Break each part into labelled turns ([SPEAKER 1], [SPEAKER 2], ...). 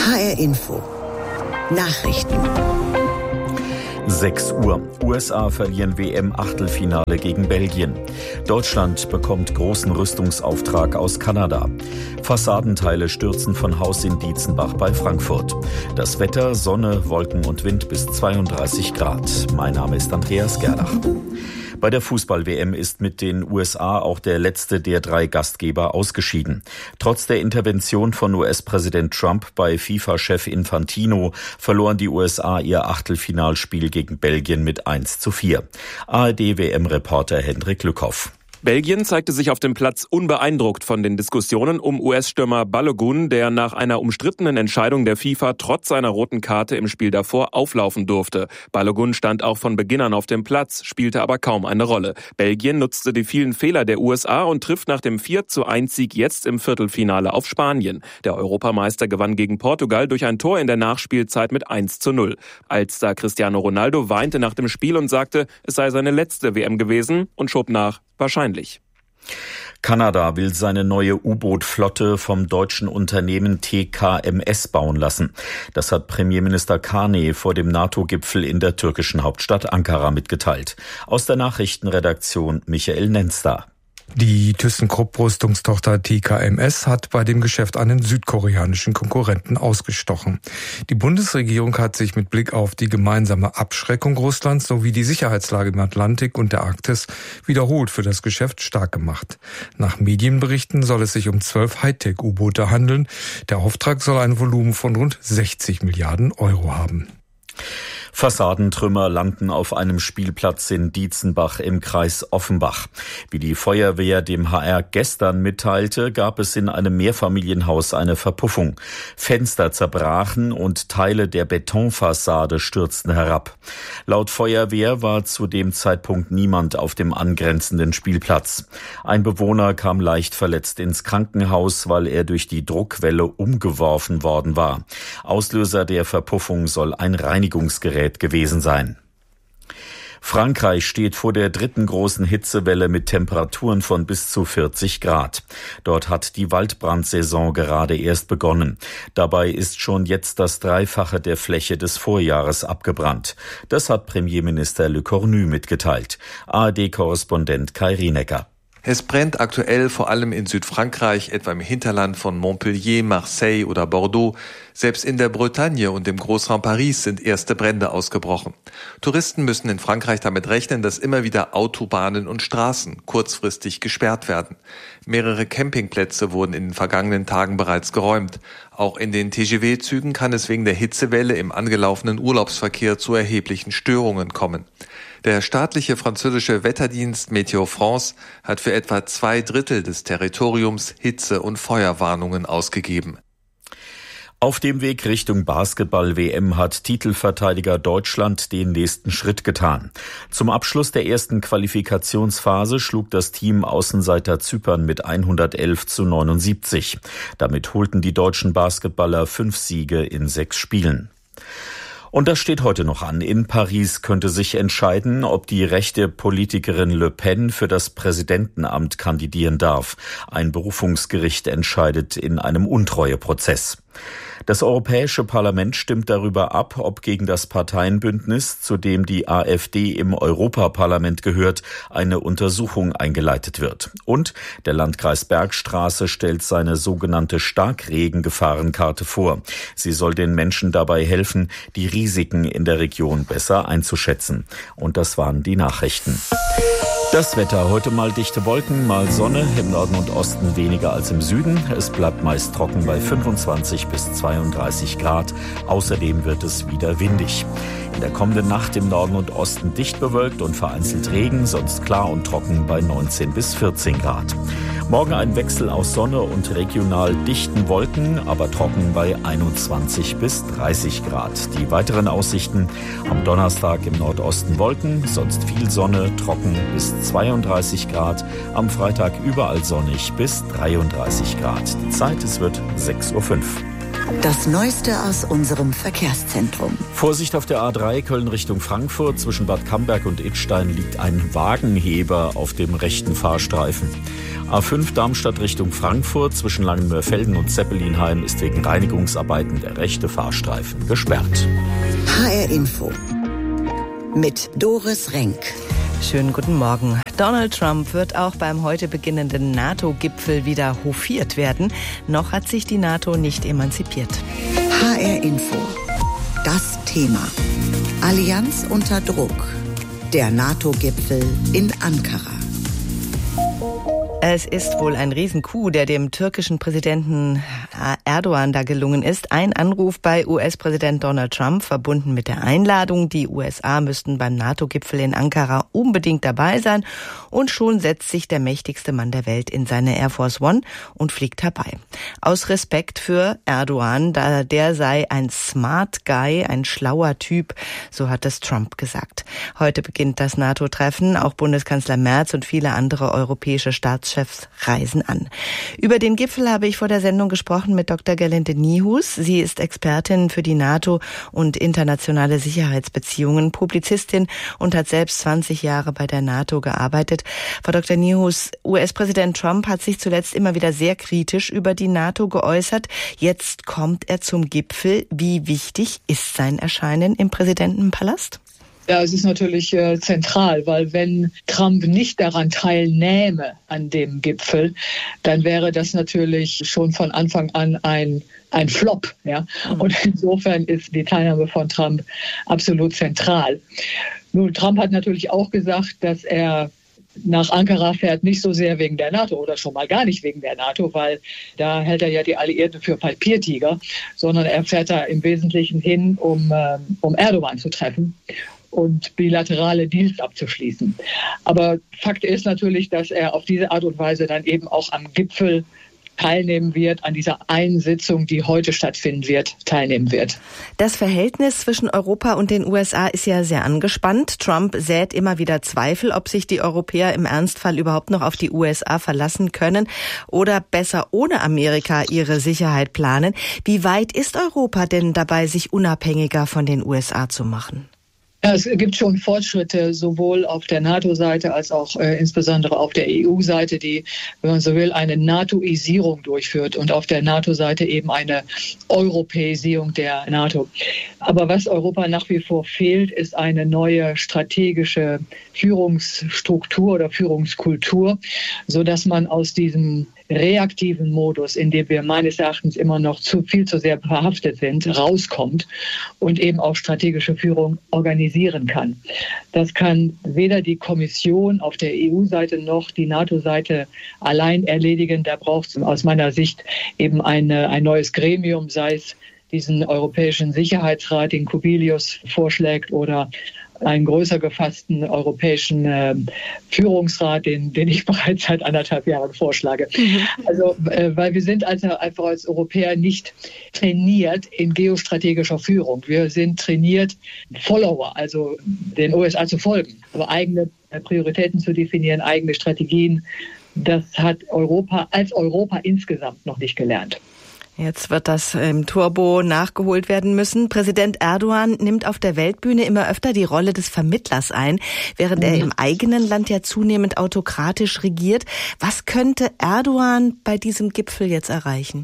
[SPEAKER 1] HR Info. Nachrichten.
[SPEAKER 2] 6 Uhr. USA verlieren WM-Achtelfinale gegen Belgien. Deutschland bekommt großen Rüstungsauftrag aus Kanada. Fassadenteile stürzen von Haus in Dietzenbach bei Frankfurt. Das Wetter, Sonne, Wolken und Wind bis 32 Grad. Mein Name ist Andreas Gerlach. Bei der Fußball-WM ist mit den USA auch der letzte der 3 Gastgeber ausgeschieden. Trotz der Intervention von US-Präsident Trump bei FIFA-Chef Infantino verloren die USA ihr Achtelfinalspiel gegen Belgien mit 1:4. ARD-WM-Reporter Hendrik Lückhoff.
[SPEAKER 3] Belgien zeigte sich auf dem Platz unbeeindruckt von den Diskussionen um US-Stürmer Balogun, der nach einer umstrittenen Entscheidung der FIFA trotz seiner roten Karte im Spiel davor auflaufen durfte. Balogun stand auch von Beginn an auf dem Platz, spielte aber kaum eine Rolle. Belgien nutzte die vielen Fehler der USA und trifft nach dem 4:1-Sieg jetzt im Viertelfinale auf Spanien. Der Europameister gewann gegen Portugal durch ein Tor in der Nachspielzeit mit 1:0. Altstar Cristiano Ronaldo weinte nach dem Spiel und sagte, es sei seine letzte WM gewesen und schob nach: wahrscheinlich.
[SPEAKER 2] Kanada will seine neue U-Boot-Flotte vom deutschen Unternehmen TKMS bauen lassen. Das hat Premierminister Carney vor dem NATO-Gipfel in der türkischen Hauptstadt Ankara mitgeteilt. Aus der Nachrichtenredaktion Michael Nenstar.
[SPEAKER 4] Die ThyssenKrupp-Rüstungstochter TKMS hat bei dem Geschäft einen südkoreanischen Konkurrenten ausgestochen. Die Bundesregierung hat sich mit Blick auf die gemeinsame Abschreckung Russlands sowie die Sicherheitslage im Atlantik und der Arktis wiederholt für das Geschäft stark gemacht. Nach Medienberichten soll es sich um 12 Hightech-U-Boote handeln. Der Auftrag soll ein Volumen von rund 60 Milliarden Euro haben.
[SPEAKER 2] Fassadentrümmer landen auf einem Spielplatz in Dietzenbach im Kreis Offenbach. Wie die Feuerwehr dem HR gestern mitteilte, gab es in einem Mehrfamilienhaus eine Verpuffung. Fenster zerbrachen und Teile der Betonfassade stürzten herab. Laut Feuerwehr war zu dem Zeitpunkt niemand auf dem angrenzenden Spielplatz. Ein Bewohner kam leicht verletzt ins Krankenhaus, weil er durch die Druckwelle umgeworfen worden war. Auslöser der Verpuffung soll ein Reinigungsgerät gewesen sein. Frankreich steht vor der 3. großen Hitzewelle mit Temperaturen von bis zu 40 Grad. Dort hat die Waldbrandsaison gerade erst begonnen. Dabei ist schon jetzt das Dreifache der Fläche des Vorjahres abgebrannt. Das hat Premierminister Le Cornu mitgeteilt. ARD-Korrespondent Kai Rienecker.
[SPEAKER 5] Es brennt aktuell vor allem in Südfrankreich, etwa im Hinterland von Montpellier, Marseille oder Bordeaux. Selbst in der Bretagne und im Großraum Paris sind erste Brände ausgebrochen. Touristen müssen in Frankreich damit rechnen, dass immer wieder Autobahnen und Straßen kurzfristig gesperrt werden. Mehrere Campingplätze wurden in den vergangenen Tagen bereits geräumt. Auch in den TGV-Zügen kann es wegen der Hitzewelle im angelaufenen Urlaubsverkehr zu erheblichen Störungen kommen. Der staatliche französische Wetterdienst Météo France hat für etwa 2/3 des Territoriums Hitze- und Feuerwarnungen ausgegeben.
[SPEAKER 2] Auf dem Weg Richtung Basketball-WM hat Titelverteidiger Deutschland den nächsten Schritt getan. Zum Abschluss der ersten Qualifikationsphase schlug das Team Außenseiter Zypern mit 111:79. Damit holten die deutschen Basketballer 5 Siege in 6 Spielen. Und das steht heute noch an. In Paris könnte sich entscheiden, ob die rechte Politikerin Le Pen für das Präsidentenamt kandidieren darf. Ein Berufungsgericht entscheidet in einem Untreueprozess. Das Europäische Parlament stimmt darüber ab, ob gegen das Parteienbündnis, zu dem die AfD im Europaparlament gehört, eine Untersuchung eingeleitet wird. Und der Landkreis Bergstraße stellt seine sogenannte Starkregengefahrenkarte vor. Sie soll den Menschen dabei helfen, die Risiken in der Region besser einzuschätzen. Und das waren die Nachrichten. Das Wetter, heute mal dichte Wolken, mal Sonne, im Norden und Osten weniger als im Süden. Es bleibt meist trocken bei 25 bis 32 Grad. Außerdem wird es wieder windig. In der kommenden Nacht im Norden und Osten dicht bewölkt und vereinzelt Regen, sonst klar und trocken bei 19 bis 14 Grad. Morgen ein Wechsel aus Sonne und regional dichten Wolken, aber trocken bei 21 bis 30 Grad. Die weiteren Aussichten: am Donnerstag im Nordosten Wolken, sonst viel Sonne, trocken bis 32 Grad. Am Freitag überall sonnig bis 33 Grad. Die Zeit, es wird 6:05 Uhr.
[SPEAKER 1] Das Neueste aus unserem Verkehrszentrum.
[SPEAKER 2] Vorsicht auf der A3 Köln Richtung Frankfurt. Zwischen Bad Camberg und Idstein liegt ein Wagenheber auf dem rechten Fahrstreifen. A5 Darmstadt Richtung Frankfurt zwischen Langenmörfelden und Zeppelinheim ist wegen Reinigungsarbeiten der rechte Fahrstreifen gesperrt.
[SPEAKER 1] HR Info mit Doris Renk.
[SPEAKER 6] Schönen guten Morgen. Donald Trump wird auch beim heute beginnenden NATO-Gipfel wieder hofiert werden. Noch hat sich die NATO nicht emanzipiert.
[SPEAKER 1] HR Info. Das Thema. Allianz unter Druck. Der NATO-Gipfel in Ankara.
[SPEAKER 6] Es ist wohl ein Riesencoup, der dem türkischen Präsidenten Erdogan da gelungen ist. Ein Anruf bei US-Präsident Donald Trump, verbunden mit der Einladung. Die USA müssten beim NATO-Gipfel in Ankara unbedingt dabei sein. Und schon setzt sich der mächtigste Mann der Welt in seine Air Force One und fliegt herbei. Aus Respekt für Erdogan, da der sei ein smart guy, ein schlauer Typ, so hat es Trump gesagt. Heute beginnt das NATO-Treffen. Auch Bundeskanzler Merz und viele andere europäische Staatschefs reisen an. Über den Gipfel habe ich vor der Sendung gesprochen mit Dr. Gerlinde Niehus. Sie ist Expertin für die NATO und internationale Sicherheitsbeziehungen, Publizistin und hat selbst 20 Jahre bei der NATO gearbeitet. Frau Dr. Niehus, US-Präsident Trump hat sich zuletzt immer wieder sehr kritisch über die NATO geäußert. Jetzt kommt er zum Gipfel. Wie wichtig ist sein Erscheinen im Präsidentenpalast?
[SPEAKER 7] Ja, es ist natürlich zentral, weil wenn Trump nicht daran teilnähme an dem Gipfel, dann wäre das natürlich schon von Anfang an ein Flop. Ja? Und insofern ist die Teilnahme von Trump absolut zentral. Nun, Trump hat natürlich auch gesagt, dass er nach Ankara fährt, nicht so sehr wegen der NATO oder schon mal gar nicht wegen der NATO, weil da hält er ja die Alliierten für Papiertiger, sondern er fährt da im Wesentlichen hin, um Erdogan zu treffen und bilaterale Deals abzuschließen. Aber Fakt ist natürlich, dass er auf diese Art und Weise dann eben auch am Gipfel teilnehmen wird, an dieser einen Sitzung, die heute stattfinden wird, teilnehmen wird.
[SPEAKER 6] Das Verhältnis zwischen Europa und den USA ist ja sehr angespannt. Trump sät immer wieder Zweifel, ob sich die Europäer im Ernstfall überhaupt noch auf die USA verlassen können oder besser ohne Amerika ihre Sicherheit planen. Wie weit ist Europa denn dabei, sich unabhängiger von den USA zu machen?
[SPEAKER 7] Ja, es gibt schon Fortschritte, sowohl auf der NATO-Seite als auch insbesondere auf der EU-Seite, die, wenn man so will, eine NATOisierung durchführt und auf der NATO-Seite eben eine Europäisierung der NATO. Aber was Europa nach wie vor fehlt, ist eine neue strategische Führungsstruktur oder Führungskultur, sodass man aus diesem reaktiven Modus, in dem wir meines Erachtens immer noch viel zu sehr verhaftet sind, rauskommt und eben auch strategische Führung organisieren kann. Das kann weder die Kommission auf der EU-Seite noch die NATO-Seite allein erledigen. Da braucht es aus meiner Sicht eben ein neues Gremium, sei es diesen Europäischen Sicherheitsrat, den Kubilius vorschlägt, oder einen größer gefassten europäischen Führungsrat, den ich bereits seit 1,5 Jahren vorschlage. Also, weil wir sind also einfach als Europäer nicht trainiert in geostrategischer Führung. Wir sind trainiert, Follower, also den USA zu folgen, aber eigene Prioritäten zu definieren, eigene Strategien. Das hat Europa als Europa insgesamt noch nicht gelernt.
[SPEAKER 6] Jetzt wird das im Turbo nachgeholt werden müssen. Präsident Erdogan nimmt auf der Weltbühne immer öfter die Rolle des Vermittlers ein, während er im eigenen Land ja zunehmend autokratisch regiert. Was könnte Erdogan bei diesem Gipfel jetzt erreichen?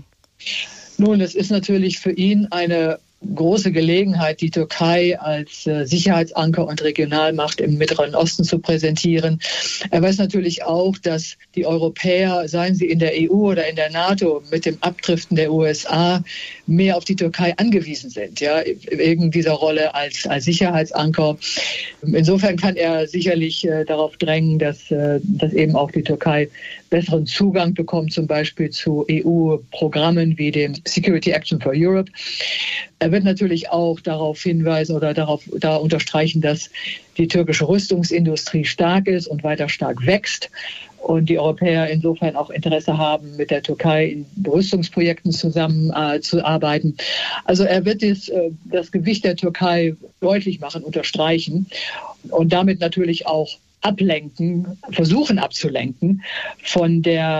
[SPEAKER 7] Nun, es ist natürlich für ihn eine große Gelegenheit, die Türkei als Sicherheitsanker und Regionalmacht im Mittleren Osten zu präsentieren. Er weiß natürlich auch, dass die Europäer, seien sie in der EU oder in der NATO, mit dem Abdriften der USA mehr auf die Türkei angewiesen sind, ja, wegen dieser Rolle als Sicherheitsanker. Insofern kann er sicherlich darauf drängen, dass eben auch die Türkei besseren Zugang bekommt, zum Beispiel zu EU-Programmen wie dem Security Action for Europe. Er wird natürlich auch darauf hinweisen oder da unterstreichen, dass die türkische Rüstungsindustrie stark ist und weiter stark wächst und die Europäer insofern auch Interesse haben, mit der Türkei in Rüstungsprojekten zusammenzuarbeiten. Also er wird das Gewicht der Türkei deutlich machen, unterstreichen und damit natürlich auch versuchen abzulenken von der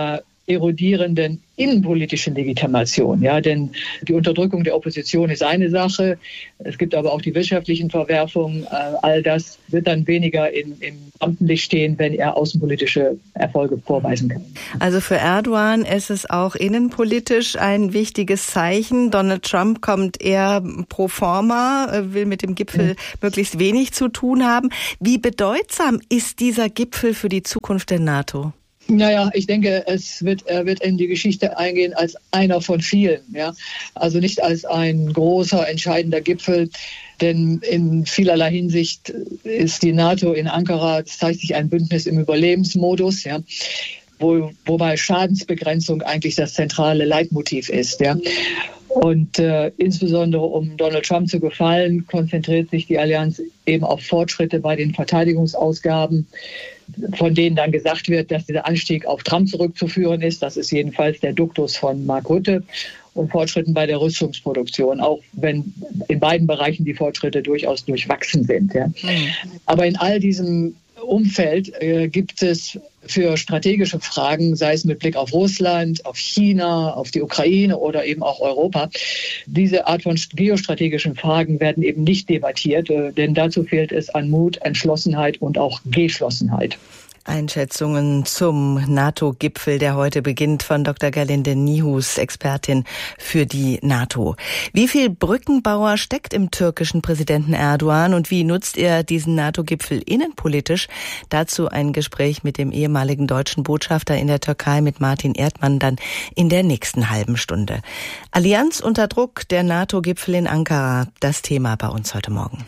[SPEAKER 7] erodierenden innenpolitischen Legitimation. Ja, denn die Unterdrückung der Opposition ist eine Sache. Es gibt aber auch die wirtschaftlichen Verwerfungen. All das wird dann weniger im Rampenlicht stehen, wenn er außenpolitische Erfolge vorweisen kann.
[SPEAKER 6] Also für Erdogan ist es auch innenpolitisch ein wichtiges Zeichen. Donald Trump kommt eher pro forma, will mit dem Gipfel möglichst wenig zu tun haben. Wie bedeutsam ist dieser Gipfel für die Zukunft der NATO?
[SPEAKER 7] Naja, ich denke, er wird in die Geschichte eingehen als einer von vielen. Ja? Also nicht als ein großer, entscheidender Gipfel, denn in vielerlei Hinsicht ist die NATO in Ankara, es zeigt sich ein Bündnis im Überlebensmodus, ja? Wobei Schadensbegrenzung eigentlich das zentrale Leitmotiv ist. Ja? Und insbesondere um Donald Trump zu gefallen, konzentriert sich die Allianz eben auf Fortschritte bei den Verteidigungsausgaben, von denen dann gesagt wird, dass dieser Anstieg auf Trump zurückzuführen ist. Das ist jedenfalls der Duktus von Mark Rutte. Und Fortschritten bei der Rüstungsproduktion, auch wenn in beiden Bereichen die Fortschritte durchaus durchwachsen sind. Ja. Aber in all diesem Umfeld gibt es für strategische Fragen, sei es mit Blick auf Russland, auf China, auf die Ukraine oder eben auch Europa, diese Art von geostrategischen Fragen werden eben nicht debattiert, denn dazu fehlt es an Mut, Entschlossenheit und auch Geschlossenheit.
[SPEAKER 6] Einschätzungen zum NATO-Gipfel, der heute beginnt, von Dr. Gerlinde Nihus, Expertin für die NATO. Wie viel Brückenbauer steckt im türkischen Präsidenten Erdogan und wie nutzt er diesen NATO-Gipfel innenpolitisch? Dazu ein Gespräch mit dem ehemaligen deutschen Botschafter in der Türkei, mit Martin Erdmann, dann in der nächsten halben Stunde. Allianz unter Druck, der NATO-Gipfel in Ankara, das Thema bei uns heute Morgen.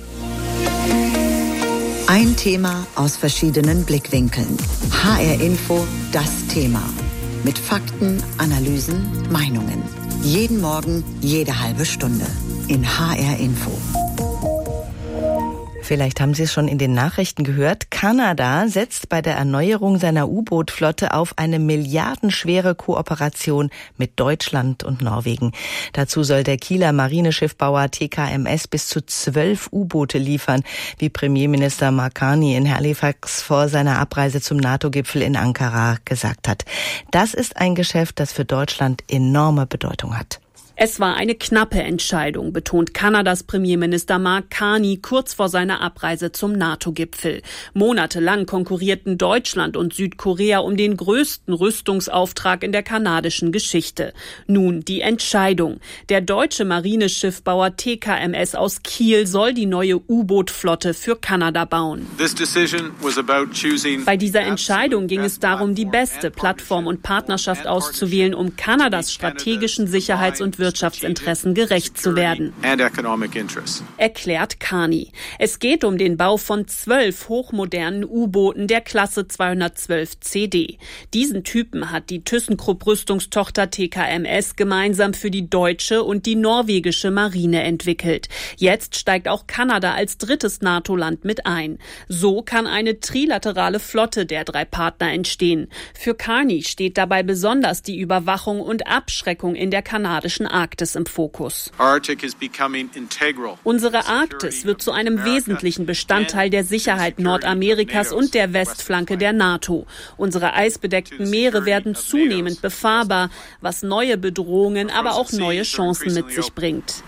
[SPEAKER 1] Ein Thema aus verschiedenen Blickwinkeln. HR Info, das Thema. Mit Fakten, Analysen, Meinungen. Jeden Morgen, jede halbe Stunde. In HR Info.
[SPEAKER 6] Vielleicht haben Sie es schon in den Nachrichten gehört. Kanada setzt bei der Erneuerung seiner U-Boot-Flotte auf eine milliardenschwere Kooperation mit Deutschland und Norwegen. Dazu soll der Kieler Marineschiffbauer TKMS bis zu 12 U-Boote liefern, wie Premierminister Mark Carney in Halifax vor seiner Abreise zum NATO-Gipfel in Ankara gesagt hat. Das ist ein Geschäft, das für Deutschland enorme Bedeutung hat.
[SPEAKER 8] Es war eine knappe Entscheidung, betont Kanadas Premierminister Mark Carney kurz vor seiner Abreise zum NATO-Gipfel. Monatelang konkurrierten Deutschland und Südkorea um den größten Rüstungsauftrag in der kanadischen Geschichte. Nun die Entscheidung. Der deutsche Marineschiffbauer TKMS aus Kiel soll die neue U-Boot-Flotte für Kanada bauen. Bei dieser Entscheidung ging es darum, die beste Plattform und Partnerschaft auszuwählen, um Kanadas strategischen Sicherheits- und Wirtschaftsinteressen gerecht zu werden, erklärt Carney. Es geht um den Bau von 12 hochmodernen U-Booten der Klasse 212 CD. Diesen Typen hat die ThyssenKrupp-Rüstungstochter TKMS gemeinsam für die deutsche und die norwegische Marine entwickelt. Jetzt steigt auch Kanada als drittes NATO-Land mit ein. So kann eine trilaterale Flotte der drei Partner entstehen. Für Carney steht dabei besonders die Überwachung und Abschreckung in der kanadischen Arktis im Fokus. Unsere Arktis wird zu einem wesentlichen Bestandteil der Sicherheit Nordamerikas und der Westflanke der NATO. Unsere eisbedeckten Meere werden zunehmend befahrbar, was neue Bedrohungen, aber auch neue Chancen mit sich bringt.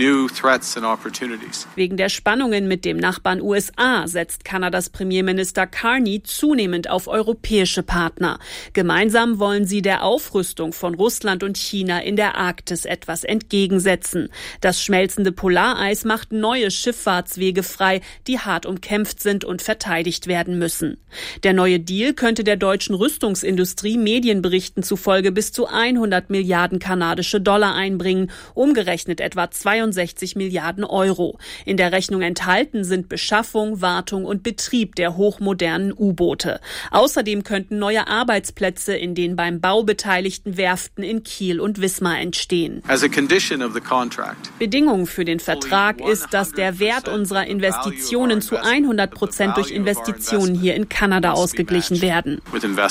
[SPEAKER 8] Wegen der Spannungen mit dem Nachbarn USA setzt Kanadas Premierminister Carney zunehmend auf europäische Partner. Gemeinsam wollen sie der Aufrüstung von Russland und China in der Arktis etwas entgegensetzen. Das schmelzende Polareis macht neue Schifffahrtswege frei, die hart umkämpft sind und verteidigt werden müssen. Der neue Deal könnte der deutschen Rüstungsindustrie Medienberichten zufolge bis zu 100 Milliarden kanadische Dollar einbringen, umgerechnet etwa 62 Milliarden Euro. In der Rechnung enthalten sind Beschaffung, Wartung und Betrieb der hochmodernen U-Boote. Außerdem könnten neue Arbeitsplätze in den beim Bau beteiligten Werften in Kiel und Wismar entstehen. Bedingung für den Vertrag ist, dass der Wert unserer Investitionen zu 100% durch Investitionen hier in Kanada ausgeglichen werden,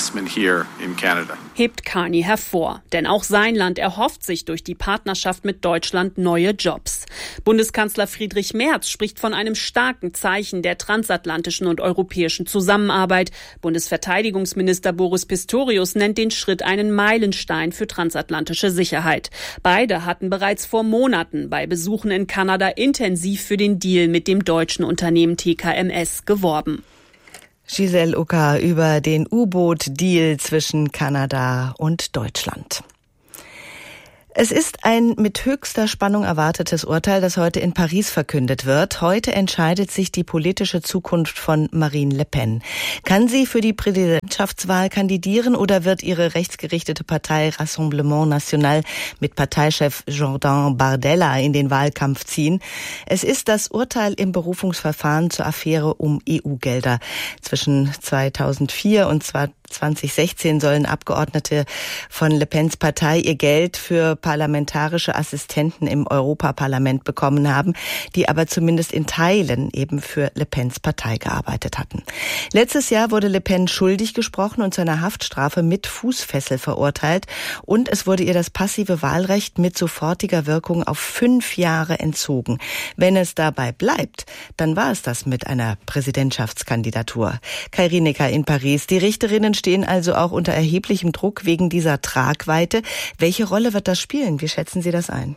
[SPEAKER 8] hebt Carney hervor. Denn auch sein Land erhofft sich durch die Partnerschaft mit Deutschland neue Jobs. Bundeskanzler Friedrich Merz spricht von einem starken Zeichen der transatlantischen und europäischen Zusammenarbeit. Bundesverteidigungsminister Boris Pistorius nennt den Schritt einen Meilenstein für transatlantische Sicherheit. Beide hatten bereits vor Monaten bei Besuchen in Kanada intensiv für den Deal mit dem deutschen Unternehmen TKMS geworben.
[SPEAKER 6] Giselle Ucker über den U-Boot-Deal zwischen Kanada und Deutschland. Es ist ein mit höchster Spannung erwartetes Urteil, das heute in Paris verkündet wird. Heute entscheidet sich die politische Zukunft von Marine Le Pen. Kann sie für die Präsidentschaftswahl kandidieren oder wird ihre rechtsgerichtete Partei Rassemblement National mit Parteichef Jordan Bardella in den Wahlkampf ziehen? Es ist das Urteil im Berufungsverfahren zur Affäre um EU-Gelder. Zwischen 2004 und 2016 sollen Abgeordnete von Le Pens Partei ihr Geld für parlamentarische Assistenten im Europaparlament bekommen haben, die aber zumindest in Teilen eben für Le Pens Partei gearbeitet hatten. Letztes Jahr wurde Le Pen schuldig gesprochen und zu einer Haftstrafe mit Fußfessel verurteilt und es wurde ihr das passive Wahlrecht mit sofortiger Wirkung auf 5 Jahre entzogen. Wenn es dabei bleibt, dann war es das mit einer Präsidentschaftskandidatur. Kai Rienecker in Paris. Die Richterinnen stehen also auch unter erheblichem Druck wegen dieser Tragweite. Welche Rolle wird das spielen? Wie schätzen Sie das ein?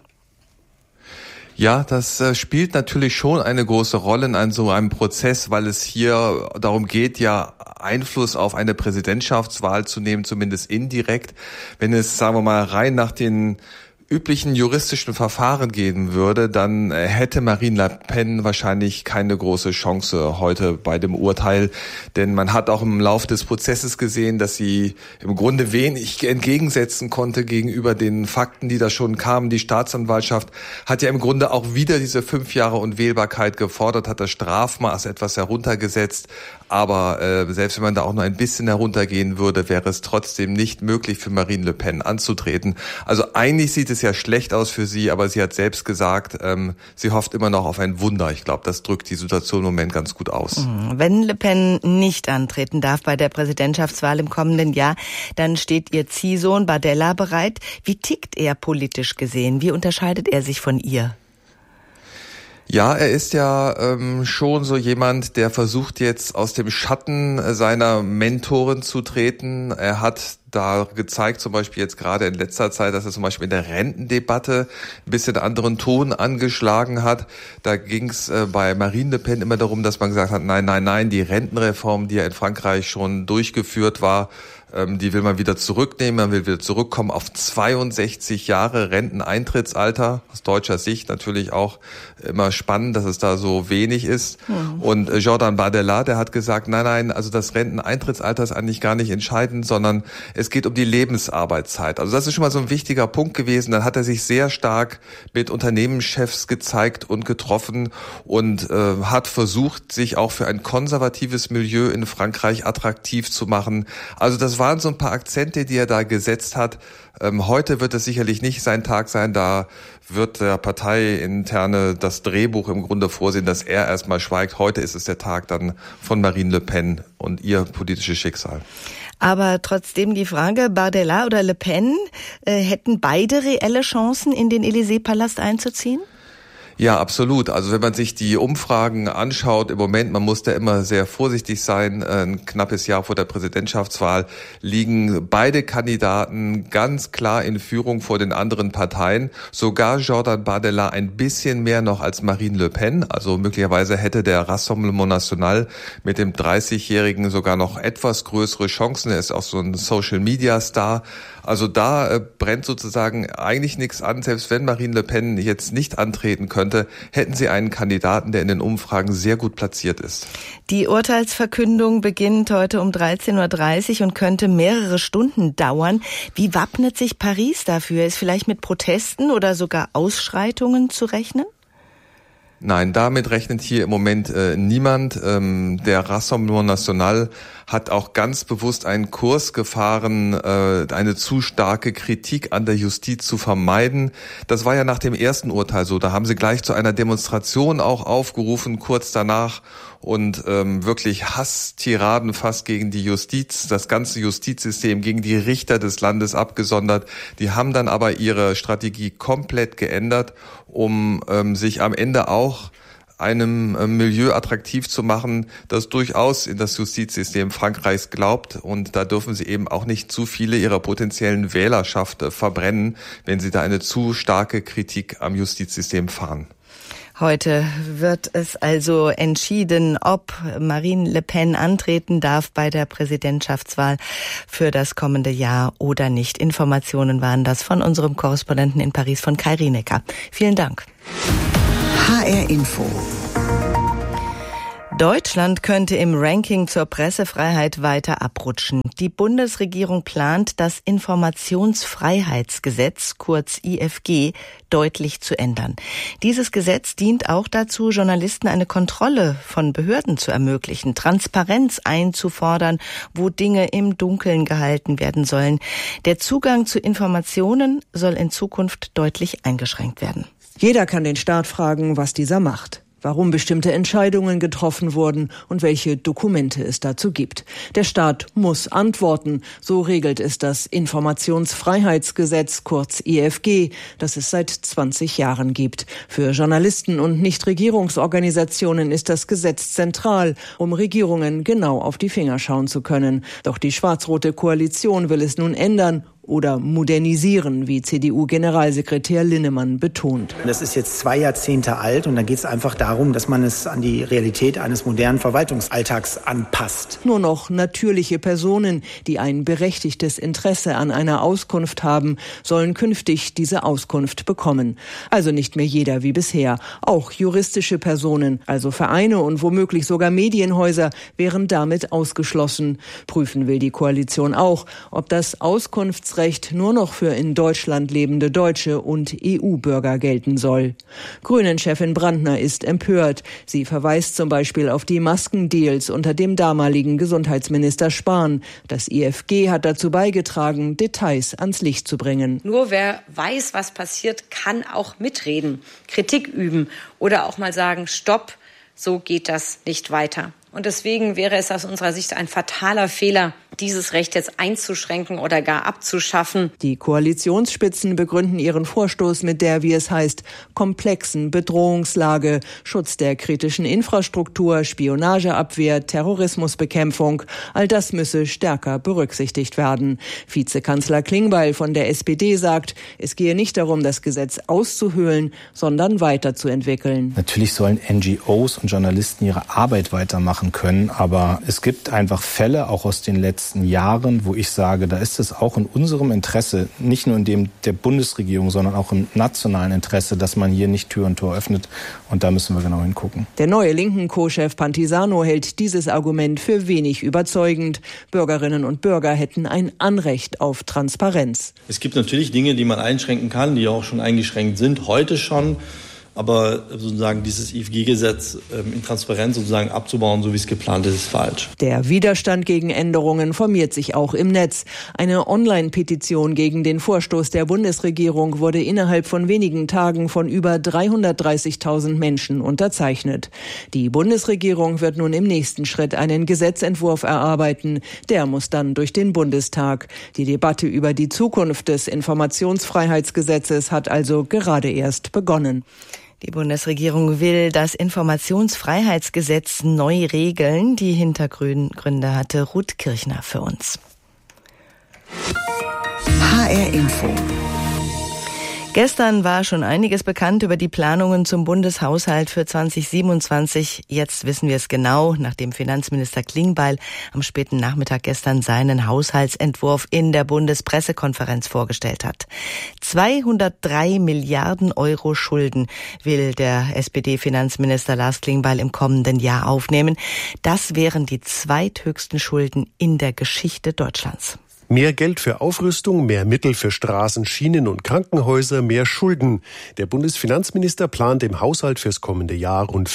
[SPEAKER 5] Ja, das spielt natürlich schon eine große Rolle in so einem Prozess, weil es hier darum geht, ja Einfluss auf eine Präsidentschaftswahl zu nehmen, zumindest indirekt. Wenn es, sagen wir mal, rein nach den üblichen juristischen Verfahren gehen würde, dann hätte Marine Le Pen wahrscheinlich keine große Chance heute bei dem Urteil. Denn man hat auch im Laufe des Prozesses gesehen, dass sie im Grunde wenig entgegensetzen konnte gegenüber den Fakten, die da schon kamen. Die Staatsanwaltschaft hat ja im Grunde auch wieder diese 5 Jahre Unwählbarkeit gefordert, hat das Strafmaß etwas heruntergesetzt. Aber selbst wenn man da auch nur ein bisschen heruntergehen würde, wäre es trotzdem nicht möglich für Marine Le Pen anzutreten. Also eigentlich sieht es ja schlecht aus für sie, aber sie hat selbst gesagt, sie hofft immer noch auf ein Wunder. Ich glaube, das drückt die Situation im Moment ganz gut aus.
[SPEAKER 6] Wenn Le Pen nicht antreten darf bei der Präsidentschaftswahl im kommenden Jahr, dann steht ihr Ziehsohn Bardella bereit. Wie tickt er politisch gesehen? Wie unterscheidet er sich von ihr?
[SPEAKER 5] Ja, er ist ja schon so jemand, der versucht jetzt aus dem Schatten seiner Mentorin zu treten. Er hat da gezeigt, zum Beispiel jetzt gerade in letzter Zeit, dass er zum Beispiel in der Rentendebatte ein bisschen anderen Ton angeschlagen hat. Da ging es bei Marine Le Pen immer darum, dass man gesagt hat, nein, die Rentenreform, die ja in Frankreich schon durchgeführt war, die will man wieder zurücknehmen, man will wieder zurückkommen auf 62 Jahre Renteneintrittsalter. Aus deutscher Sicht natürlich auch immer spannend, dass es da so wenig ist. Und Jordan Bardella, der hat gesagt, nein, also das Renteneintrittsalter ist eigentlich gar nicht entscheidend, sondern es geht um die Lebensarbeitszeit. Also das ist schon mal so ein wichtiger Punkt gewesen. Dann hat er sich sehr stark mit Unternehmenschefs gezeigt und getroffen und hat versucht, sich auch für ein konservatives Milieu in Frankreich attraktiv zu machen. Also das waren so ein paar Akzente, die er da gesetzt hat. Heute wird es sicherlich nicht sein Tag sein, da wird der Parteiinterne das Drehbuch im Grunde vorsehen, dass er erstmal schweigt. Heute ist es der Tag dann von Marine Le Pen und ihr politisches Schicksal.
[SPEAKER 6] Aber trotzdem die Frage, Bardella oder Le Pen, hätten beide reelle Chancen, in den Élysée-Palast einzuziehen?
[SPEAKER 5] Ja, absolut. Also wenn man sich die Umfragen anschaut, im Moment, man muss da immer sehr vorsichtig sein, ein knappes Jahr vor der Präsidentschaftswahl, liegen beide Kandidaten ganz klar in Führung vor den anderen Parteien. Sogar Jordan Bardella ein bisschen mehr noch als Marine Le Pen. Also möglicherweise hätte der Rassemblement National mit dem 30-Jährigen sogar noch etwas größere Chancen. Er ist auch so ein Social-Media-Star. Also da brennt sozusagen eigentlich nichts an. Selbst wenn Marine Le Pen jetzt nicht antreten könnte, hätten sie einen Kandidaten, der in den Umfragen sehr gut platziert ist.
[SPEAKER 6] Die Urteilsverkündung beginnt heute um 13.30 Uhr und könnte mehrere Stunden dauern. Wie wappnet sich Paris dafür? Ist vielleicht mit Protesten oder sogar Ausschreitungen zu rechnen?
[SPEAKER 5] Nein, damit rechnet hier im Moment niemand. Der Rassemblement National hat auch ganz bewusst einen Kurs gefahren, eine zu starke Kritik an der Justiz zu vermeiden. Das war ja nach dem ersten Urteil so. Da haben sie gleich zu einer Demonstration auch aufgerufen, kurz danach. und wirklich Hasstiraden fast gegen die Justiz, das ganze Justizsystem, gegen die Richter des Landes abgesondert. Die haben dann aber ihre Strategie komplett geändert, um sich am Ende auch einem Milieu attraktiv zu machen, das durchaus in das Justizsystem Frankreichs glaubt. Und da dürfen sie eben auch nicht zu viele ihrer potenziellen Wählerschaft verbrennen, wenn sie da eine zu starke Kritik am Justizsystem fahren.
[SPEAKER 6] Heute wird es also entschieden, ob Marine Le Pen antreten darf bei der Präsidentschaftswahl für das kommende Jahr oder nicht. Informationen waren das von unserem Korrespondenten in Paris, von Kai Rienecker. Vielen Dank.
[SPEAKER 1] HR Info.
[SPEAKER 6] Deutschland könnte im Ranking zur Pressefreiheit weiter abrutschen. Die Bundesregierung plant, das Informationsfreiheitsgesetz, kurz IFG, deutlich zu ändern. Dieses Gesetz dient auch dazu, Journalisten eine Kontrolle von Behörden zu ermöglichen, Transparenz einzufordern, wo Dinge im Dunkeln gehalten werden sollen. Der Zugang zu Informationen soll in Zukunft deutlich eingeschränkt werden.
[SPEAKER 9] Jeder kann den Staat fragen, was dieser macht, warum bestimmte Entscheidungen getroffen wurden und welche Dokumente es dazu gibt. Der Staat muss antworten, so regelt es das Informationsfreiheitsgesetz, kurz IFG, das es seit 20 Jahren gibt. Für Journalisten und Nichtregierungsorganisationen ist das Gesetz zentral, um Regierungen genau auf die Finger schauen zu können. Doch die schwarz-rote Koalition will es nun ändern oder modernisieren, wie CDU-Generalsekretär Linnemann betont.
[SPEAKER 10] Das ist jetzt 2 Jahrzehnte alt und da geht es einfach darum, dass man es an die Realität eines modernen Verwaltungsalltags anpasst.
[SPEAKER 9] Nur noch natürliche Personen, die ein berechtigtes Interesse an einer Auskunft haben, sollen künftig diese Auskunft bekommen. Also nicht mehr jeder wie bisher. Auch juristische Personen, also Vereine und womöglich sogar Medienhäuser, wären damit ausgeschlossen. Prüfen will die Koalition auch, ob das Auskunftsrecht nur noch für in Deutschland lebende Deutsche und EU-Bürger gelten soll. Grünen-Chefin Brandner ist empört. Sie verweist zum Beispiel auf die Maskendeals unter dem damaligen Gesundheitsminister Spahn. Das IFG hat dazu beigetragen, Details ans Licht zu bringen.
[SPEAKER 11] Nur wer weiß, was passiert, kann auch mitreden, Kritik üben oder auch mal sagen, stopp, so geht das nicht weiter. Und deswegen wäre es aus unserer Sicht ein fataler Fehler, dieses Recht jetzt einzuschränken oder gar abzuschaffen.
[SPEAKER 9] Die Koalitionsspitzen begründen ihren Vorstoß mit der, wie es heißt, komplexen Bedrohungslage, Schutz der kritischen Infrastruktur, Spionageabwehr, Terrorismusbekämpfung. All das müsse stärker berücksichtigt werden. Vizekanzler Klingbeil von der SPD sagt, es gehe nicht darum, das Gesetz auszuhöhlen, sondern weiterzuentwickeln.
[SPEAKER 12] Natürlich sollen NGOs und Journalisten ihre Arbeit weitermachen können, aber es gibt einfach Fälle, auch aus den letzten Jahren, wo ich sage, da ist es auch in unserem Interesse, nicht nur in dem der Bundesregierung, sondern auch im nationalen Interesse, dass man hier nicht Tür und Tor öffnet. Und da müssen wir genau hingucken.
[SPEAKER 9] Der neue linken Co-Chef Pantisano hält dieses Argument für wenig überzeugend. Bürgerinnen und Bürger hätten ein Anrecht auf Transparenz.
[SPEAKER 13] Es gibt natürlich Dinge, die man einschränken kann, die auch schon eingeschränkt sind, heute schon. Aber sozusagen dieses IFG-Gesetz in Transparenz sozusagen abzubauen, so wie es geplant ist falsch.
[SPEAKER 9] Der Widerstand gegen Änderungen formiert sich auch im Netz. Eine Online-Petition gegen den Vorstoß der Bundesregierung wurde innerhalb von wenigen Tagen von über 330.000 Menschen unterzeichnet. Die Bundesregierung wird nun im nächsten Schritt einen Gesetzentwurf erarbeiten. Der muss dann durch den Bundestag. Die Debatte über die Zukunft des Informationsfreiheitsgesetzes hat also gerade erst begonnen.
[SPEAKER 6] Die Bundesregierung will das Informationsfreiheitsgesetz neu regeln. Die Hintergründe hatte Ruth Kirchner für uns.
[SPEAKER 1] HR Info.
[SPEAKER 6] Gestern war schon einiges bekannt über die Planungen zum Bundeshaushalt für 2027. Jetzt wissen wir es genau, nachdem Finanzminister Klingbeil am späten Nachmittag gestern seinen Haushaltsentwurf in der Bundespressekonferenz vorgestellt hat. 203 Milliarden Euro Schulden will der SPD-Finanzminister Lars Klingbeil im kommenden Jahr aufnehmen. Das wären die zweithöchsten Schulden in der Geschichte Deutschlands.
[SPEAKER 14] Mehr Geld für Aufrüstung, mehr Mittel für Straßen, Schienen und Krankenhäuser, mehr Schulden. Der Bundesfinanzminister plant im Haushalt fürs kommende Jahr rund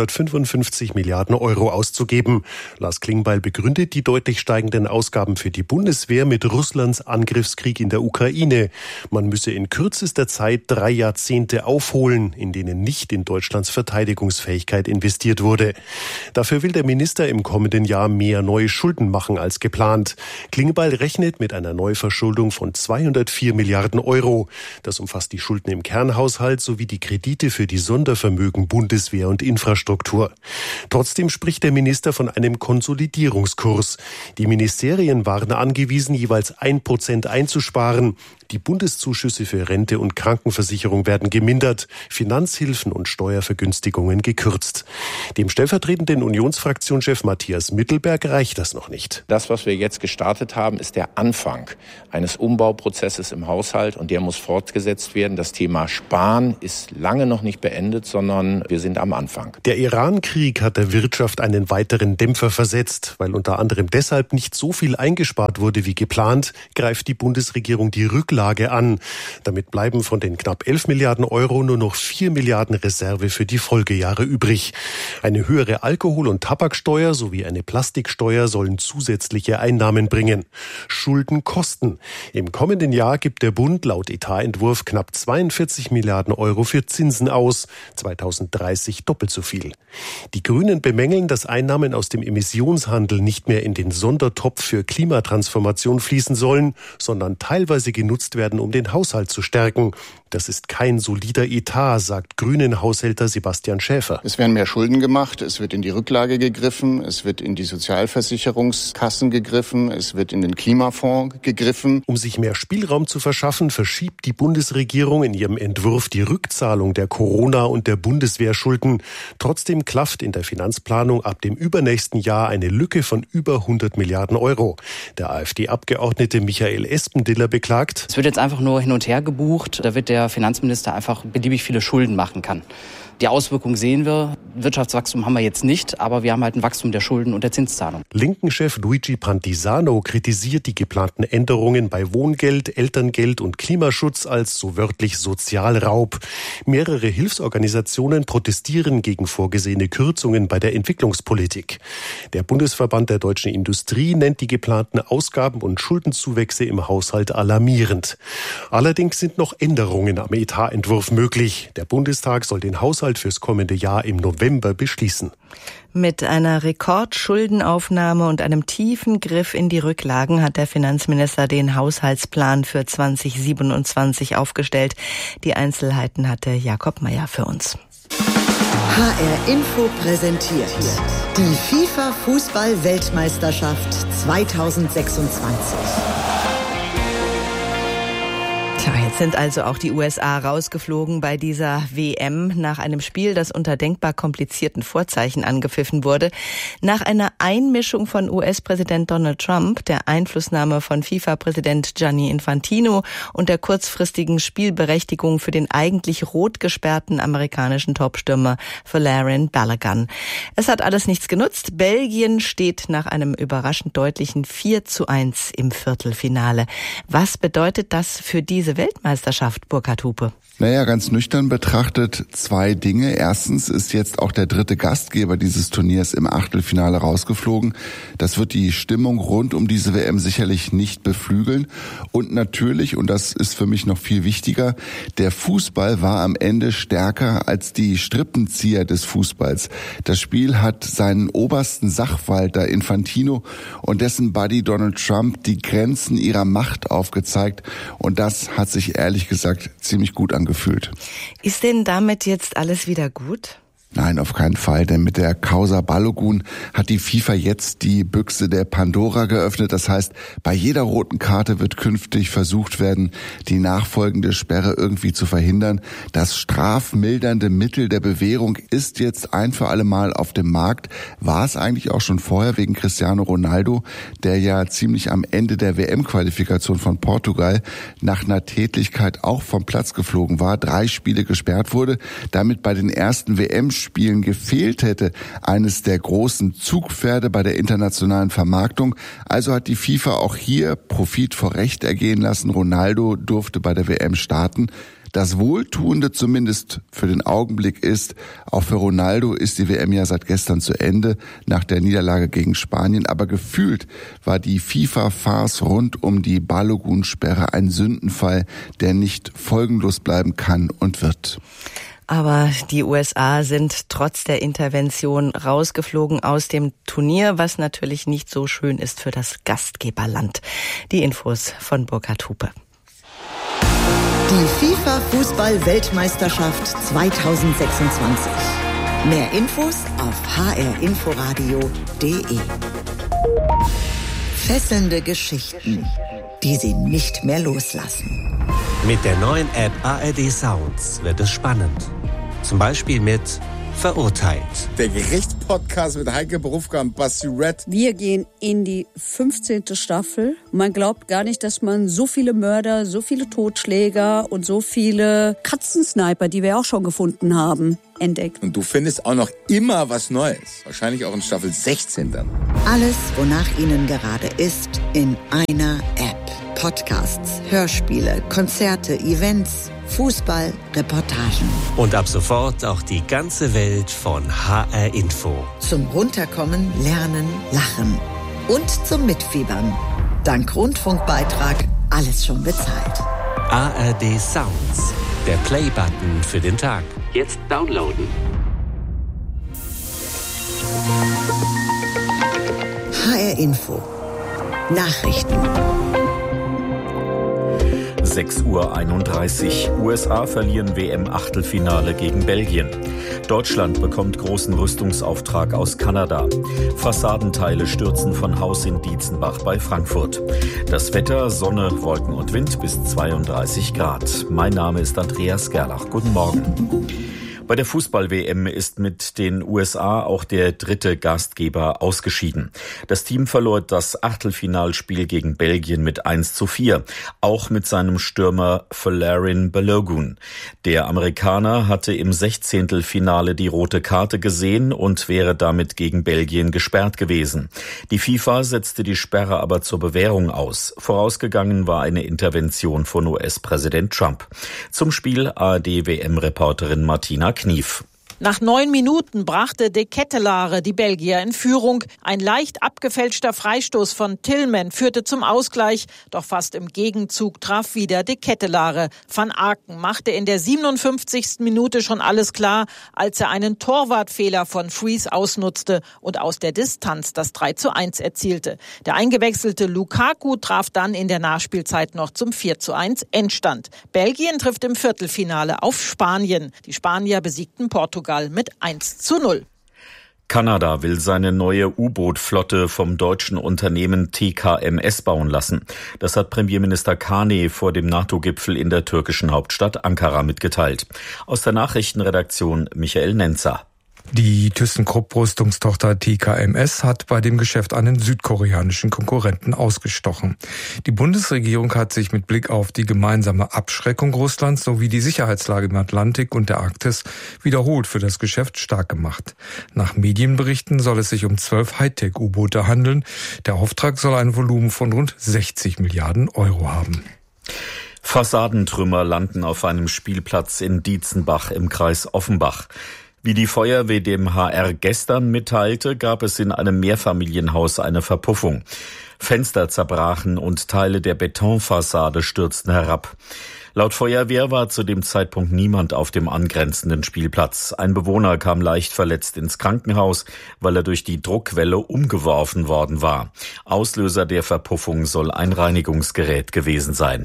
[SPEAKER 14] 555 Milliarden Euro auszugeben. Lars Klingbeil begründet die deutlich steigenden Ausgaben für die Bundeswehr mit Russlands Angriffskrieg in der Ukraine. Man müsse in kürzester Zeit 3 Jahrzehnte aufholen, in denen nicht in Deutschlands Verteidigungsfähigkeit investiert wurde. Dafür will der Minister im kommenden Jahr mehr neue Schulden machen als geplant. Klingbeil rechnet mit einer Neuverschuldung von 204 Milliarden Euro. Das umfasst die Schulden im Kernhaushalt sowie die Kredite für die Sondervermögen Bundeswehr und Infrastruktur. Trotzdem spricht der Minister von einem Konsolidierungskurs. Die Ministerien waren angewiesen, jeweils 1% einzusparen. Die Bundeszuschüsse für Rente und Krankenversicherung werden gemindert, Finanzhilfen und Steuervergünstigungen gekürzt. Dem stellvertretenden Unionsfraktionschef Matthias Mittelberg reicht das noch nicht.
[SPEAKER 15] Das, was wir jetzt gestartet haben, ist der Anfang eines Umbauprozesses im Haushalt und der muss fortgesetzt werden. Das Thema Sparen ist lange noch nicht beendet, sondern wir sind am Anfang.
[SPEAKER 14] Der Iran-Krieg hat der Wirtschaft einen weiteren Dämpfer versetzt. Weil unter anderem deshalb nicht so viel eingespart wurde wie geplant, greift die Bundesregierung die Rücklage an. Damit bleiben von den knapp 11 Milliarden Euro nur noch 4 Milliarden Reserve für die Folgejahre übrig. Eine höhere Alkohol- und Tabaksteuer sowie eine Plastiksteuer sollen zusätzliche Einnahmen bringen. Schulden kosten. Im kommenden Jahr gibt der Bund laut Etatentwurf knapp 42 Milliarden Euro für Zinsen aus. 2030 doppelt so viel. Die Grünen bemängeln, dass Einnahmen aus dem Emissionshandel nicht mehr in den Sondertopf für Klimatransformation fließen sollen, sondern teilweise genutzt werden, um den Haushalt zu stärken. Das ist kein solider Etat, sagt Grünen-Haushälter Sebastian Schäfer.
[SPEAKER 16] Es werden mehr Schulden gemacht, es wird in die Rücklage gegriffen, es wird in die Sozialversicherungskassen gegriffen, es wird in den Klimafonds gegriffen.
[SPEAKER 14] Um sich mehr Spielraum zu verschaffen, verschiebt die Bundesregierung in ihrem Entwurf die Rückzahlung der Corona- und der Bundeswehrschulden. Trotzdem klafft in der Finanzplanung ab dem übernächsten Jahr eine Lücke von über 100 Milliarden Euro. Der AfD-Abgeordnete Michael Espendiller beklagt:
[SPEAKER 17] Es wird jetzt einfach nur hin und her gebucht, da wird der Finanzminister einfach beliebig viele Schulden machen kann. Die Auswirkungen sehen wir. Wirtschaftswachstum haben wir jetzt nicht, aber wir haben halt ein Wachstum der Schulden und der Zinszahlung.
[SPEAKER 14] Linken-Chef Luigi Pantisano kritisiert die geplanten Änderungen bei Wohngeld, Elterngeld und Klimaschutz als so wörtlich Sozialraub. Mehrere Hilfsorganisationen protestieren gegen vorgesehene Kürzungen bei der Entwicklungspolitik. Der Bundesverband der deutschen Industrie nennt die geplanten Ausgaben- und Schuldenzuwächse im Haushalt alarmierend. Allerdings sind noch Änderungen am Etatentwurf möglich. Der Bundestag soll den Haushalt fürs kommende Jahr im November beschließen.
[SPEAKER 6] Mit einer Rekordschuldenaufnahme und einem tiefen Griff in die Rücklagen hat der Finanzminister den Haushaltsplan für 2027 aufgestellt. Die Einzelheiten hatte Jakob Mayer für uns.
[SPEAKER 1] HR Info präsentiert die FIFA-Fußball-Weltmeisterschaft 2026.
[SPEAKER 6] Tja, jetzt sind also auch die USA rausgeflogen bei dieser WM nach einem Spiel, das unter denkbar komplizierten Vorzeichen angepfiffen wurde. Nach einer Einmischung von US-Präsident Donald Trump, der Einflussnahme von FIFA-Präsident Gianni Infantino und der kurzfristigen Spielberechtigung für den eigentlich rot gesperrten amerikanischen Topstürmer Folarin Balogun. Es hat alles nichts genutzt. Belgien steht nach einem überraschend deutlichen 4:1 im Viertelfinale. Was bedeutet das für diese Weltmeisterschaft, Burkhard Hupe?
[SPEAKER 18] Naja, ganz nüchtern betrachtet 2 Dinge. Erstens ist jetzt auch der dritte Gastgeber dieses Turniers im Achtelfinale rausgeflogen. Das wird die Stimmung rund um diese WM sicherlich nicht beflügeln. Und natürlich, und das ist für mich noch viel wichtiger, der Fußball war am Ende stärker als die Strippenzieher des Fußballs. Das Spiel hat seinen obersten Sachwalter Infantino und dessen Buddy Donald Trump die Grenzen ihrer Macht aufgezeigt. Und das hat sich ehrlich gesagt ziemlich gut angefühlt.
[SPEAKER 6] Ist denn damit jetzt alles wieder gut?
[SPEAKER 18] Nein, auf keinen Fall, denn mit der Causa Balogun hat die FIFA jetzt die Büchse der Pandora geöffnet. Das heißt, bei jeder roten Karte wird künftig versucht werden, die nachfolgende Sperre irgendwie zu verhindern. Das strafmildernde Mittel der Bewährung ist jetzt ein für alle Mal auf dem Markt. War es eigentlich auch schon vorher wegen Cristiano Ronaldo, der ja ziemlich am Ende der WM-Qualifikation von Portugal nach einer Tätlichkeit auch vom Platz geflogen war, 3 Spiele gesperrt wurde, damit bei den ersten WM WM-Spielen gefehlt hätte. Eines der großen Zugpferde bei der internationalen Vermarktung. Also hat die FIFA auch hier Profit vor Recht ergehen lassen. Ronaldo durfte bei der WM starten. Das Wohltuende zumindest für den Augenblick ist, auch für Ronaldo ist die WM ja seit gestern zu Ende, nach der Niederlage gegen Spanien. Aber gefühlt war die FIFA-Farce rund um die Balogun-Sperre ein Sündenfall, der nicht folgenlos bleiben kann und wird.
[SPEAKER 6] Aber die USA sind trotz der Intervention rausgeflogen aus dem Turnier, was natürlich nicht so schön ist für das Gastgeberland. Die Infos von Burkhard Hupe.
[SPEAKER 1] Die FIFA-Fußball-Weltmeisterschaft 2026. Mehr Infos auf hrinforadio.de. Fesselnde Geschichten, die Sie nicht mehr loslassen.
[SPEAKER 19] Mit der neuen App ARD Sounds wird es spannend. Zum Beispiel mit Verurteilt.
[SPEAKER 20] Der Gerichtspodcast mit Heike Berufka und Basti Red.
[SPEAKER 21] Wir gehen in die 15. Staffel. Man glaubt gar nicht, dass man so viele Mörder, so viele Totschläger und so viele Katzensniper, die wir auch schon gefunden haben, entdeckt.
[SPEAKER 20] Und du findest auch noch immer was Neues. Wahrscheinlich auch in Staffel 16 dann.
[SPEAKER 1] Alles, wonach Ihnen gerade ist, in einer App. Podcasts, Hörspiele, Konzerte, Events, Fußball, Reportagen.
[SPEAKER 19] Und ab sofort auch die ganze Welt von HR Info.
[SPEAKER 1] Zum Runterkommen, Lernen, Lachen und zum Mitfiebern. Dank Rundfunkbeitrag alles schon bezahlt.
[SPEAKER 19] ARD Sounds, der Play-Button für den Tag. Jetzt downloaden.
[SPEAKER 1] HR Info. Nachrichten.
[SPEAKER 2] 6:31 Uhr. USA verlieren WM-Achtelfinale gegen Belgien. Deutschland bekommt großen Rüstungsauftrag aus Kanada. Fassadenteile stürzen von Haus in Dietzenbach bei Frankfurt. Das Wetter, Sonne, Wolken und Wind bis 32 Grad. Mein Name ist Andreas Gerlach. Guten Morgen. Bei der Fußball-WM ist mit den USA auch der dritte Gastgeber ausgeschieden. Das Team verlor das Achtelfinalspiel gegen Belgien mit 1:4, auch mit seinem Stürmer Folarin Balogun. Der Amerikaner hatte im 16. Finale die rote Karte gesehen und wäre damit gegen Belgien gesperrt gewesen. Die FIFA setzte die Sperre aber zur Bewährung aus. Vorausgegangen war eine Intervention von US-Präsident Trump. Zum Spiel ARD-WM-Reporterin Martina Knief.
[SPEAKER 22] Nach 9 Minuten brachte De Ketelaere die Belgier in Führung. Ein leicht abgefälschter Freistoß von Tillman führte zum Ausgleich. Doch fast im Gegenzug traf wieder De Ketelaere. Van Aken machte in der 57. Minute schon alles klar, als er einen Torwartfehler von Fries ausnutzte und aus der Distanz das 3:1 erzielte. Der eingewechselte Lukaku traf dann in der Nachspielzeit noch zum 4:1 Endstand. Belgien trifft im Viertelfinale auf Spanien. Die Spanier besiegten Portugal mit 1:0.
[SPEAKER 2] Kanada will seine neue U-Boot-Flotte vom deutschen Unternehmen TKMS bauen lassen. Das hat Premierminister Carney vor dem NATO-Gipfel in der türkischen Hauptstadt Ankara mitgeteilt. Aus der Nachrichtenredaktion Michael Nenzer.
[SPEAKER 4] Die ThyssenKrupp-Rüstungstochter TKMS hat bei dem Geschäft einen südkoreanischen Konkurrenten ausgestochen. Die Bundesregierung hat sich mit Blick auf die gemeinsame Abschreckung Russlands sowie die Sicherheitslage im Atlantik und der Arktis wiederholt für das Geschäft stark gemacht. Nach Medienberichten soll es sich um 12 Hightech-U-Boote handeln. Der Auftrag soll ein Volumen von rund 60 Milliarden Euro haben.
[SPEAKER 2] Fassadentrümmer landen auf einem Spielplatz in Dietzenbach im Kreis Offenbach. Wie die Feuerwehr dem HR gestern mitteilte, gab es in einem Mehrfamilienhaus eine Verpuffung. Fenster zerbrachen und Teile der Betonfassade stürzten herab. Laut Feuerwehr war zu dem Zeitpunkt niemand auf dem angrenzenden Spielplatz. Ein Bewohner kam leicht verletzt ins Krankenhaus, weil er durch die Druckwelle umgeworfen worden war. Auslöser der Verpuffung soll ein Reinigungsgerät gewesen sein.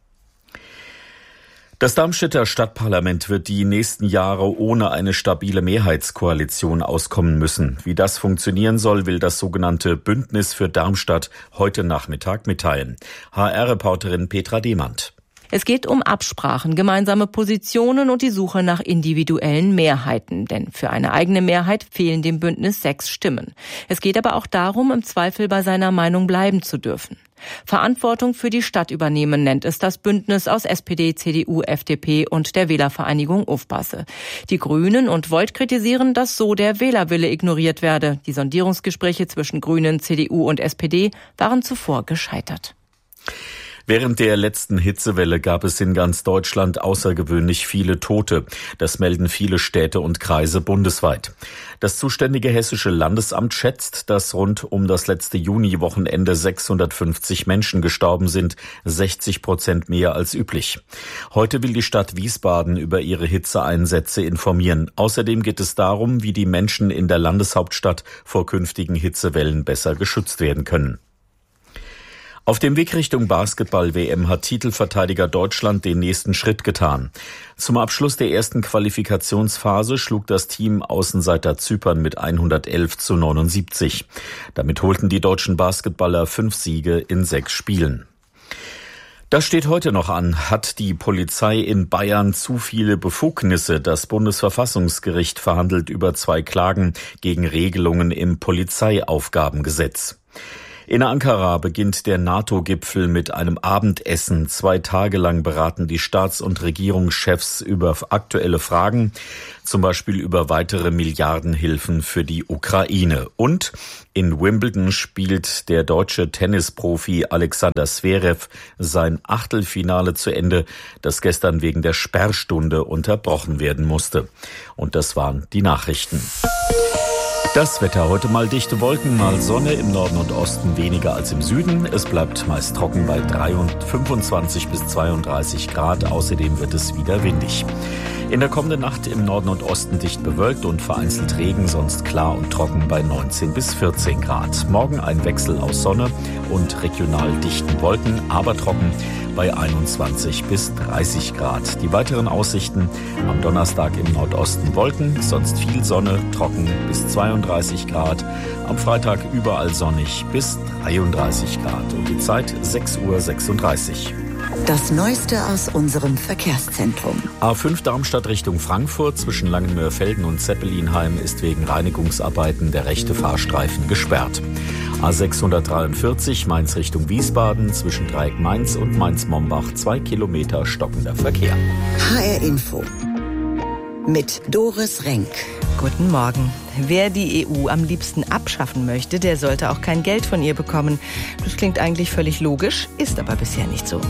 [SPEAKER 2] Das Darmstädter Stadtparlament wird die nächsten Jahre ohne eine stabile Mehrheitskoalition auskommen müssen. Wie das funktionieren soll, will das sogenannte Bündnis für Darmstadt heute Nachmittag mitteilen. HR-Reporterin Petra Demand.
[SPEAKER 3] Es geht um Absprachen, gemeinsame Positionen und die Suche nach individuellen Mehrheiten. Denn für eine eigene Mehrheit fehlen dem Bündnis 6 Stimmen. Es geht aber auch darum, im Zweifel bei seiner Meinung bleiben zu dürfen. Verantwortung für die Stadt übernehmen, nennt es das Bündnis aus SPD, CDU, FDP und der Wählervereinigung Ufbasse. Die Grünen und Volt kritisieren, dass so der Wählerwille ignoriert werde. Die Sondierungsgespräche zwischen Grünen, CDU und SPD waren zuvor gescheitert.
[SPEAKER 2] Während der letzten Hitzewelle gab es in ganz Deutschland außergewöhnlich viele Tote. Das melden viele Städte und Kreise bundesweit. Das zuständige hessische Landesamt schätzt, dass rund um das letzte Juniwochenende 650 Menschen gestorben sind, 60% mehr als üblich. Heute will die Stadt Wiesbaden über ihre Hitzeeinsätze informieren. Außerdem geht es darum, wie die Menschen in der Landeshauptstadt vor künftigen Hitzewellen besser geschützt werden können. Auf dem Weg Richtung Basketball-WM hat Titelverteidiger Deutschland den nächsten Schritt getan. Zum Abschluss der ersten Qualifikationsphase schlug das Team Außenseiter Zypern mit 111:79. Damit holten die deutschen Basketballer 5 Siege in 6 Spielen. Das steht heute noch an. Hat die Polizei in Bayern zu viele Befugnisse? Das Bundesverfassungsgericht verhandelt über 2 Klagen gegen Regelungen im Polizeiaufgabengesetz. In Ankara beginnt der NATO-Gipfel mit einem Abendessen. 2 Tage lang beraten die Staats- und Regierungschefs über aktuelle Fragen, zum Beispiel über weitere Milliardenhilfen für die Ukraine. Und in Wimbledon spielt der deutsche Tennisprofi Alexander Zverev sein Achtelfinale zu Ende, das gestern wegen der Sperrstunde unterbrochen werden musste. Und das waren die Nachrichten. Das Wetter: heute mal dichte Wolken, mal Sonne, im Norden und Osten weniger als im Süden. Es bleibt meist trocken bei 25 bis 32 Grad. Außerdem wird es wieder windig. In der kommenden Nacht im Norden und Osten dicht bewölkt und vereinzelt Regen, sonst klar und trocken bei 19 bis 14 Grad. Morgen ein Wechsel aus Sonne und regional dichten Wolken, aber trocken bei 21 bis 30 Grad. Die weiteren Aussichten: am Donnerstag im Nordosten Wolken, sonst viel Sonne, trocken bis 32 Grad. Am Freitag überall sonnig bis 33 Grad. Und die Zeit 6:36 Uhr.
[SPEAKER 1] Das Neueste aus unserem Verkehrszentrum.
[SPEAKER 2] A5 Darmstadt Richtung Frankfurt zwischen Langenmörfelden und Zeppelinheim ist wegen Reinigungsarbeiten der rechte Fahrstreifen gesperrt. A643 Mainz Richtung Wiesbaden zwischen Dreieck Mainz und Mainz-Mombach 2 Kilometer stockender Verkehr.
[SPEAKER 1] HR Info mit Doris Renk.
[SPEAKER 6] Guten Morgen. Wer die EU am liebsten abschaffen möchte, der sollte auch kein Geld von ihr bekommen. Das klingt eigentlich völlig logisch, ist aber bisher nicht so.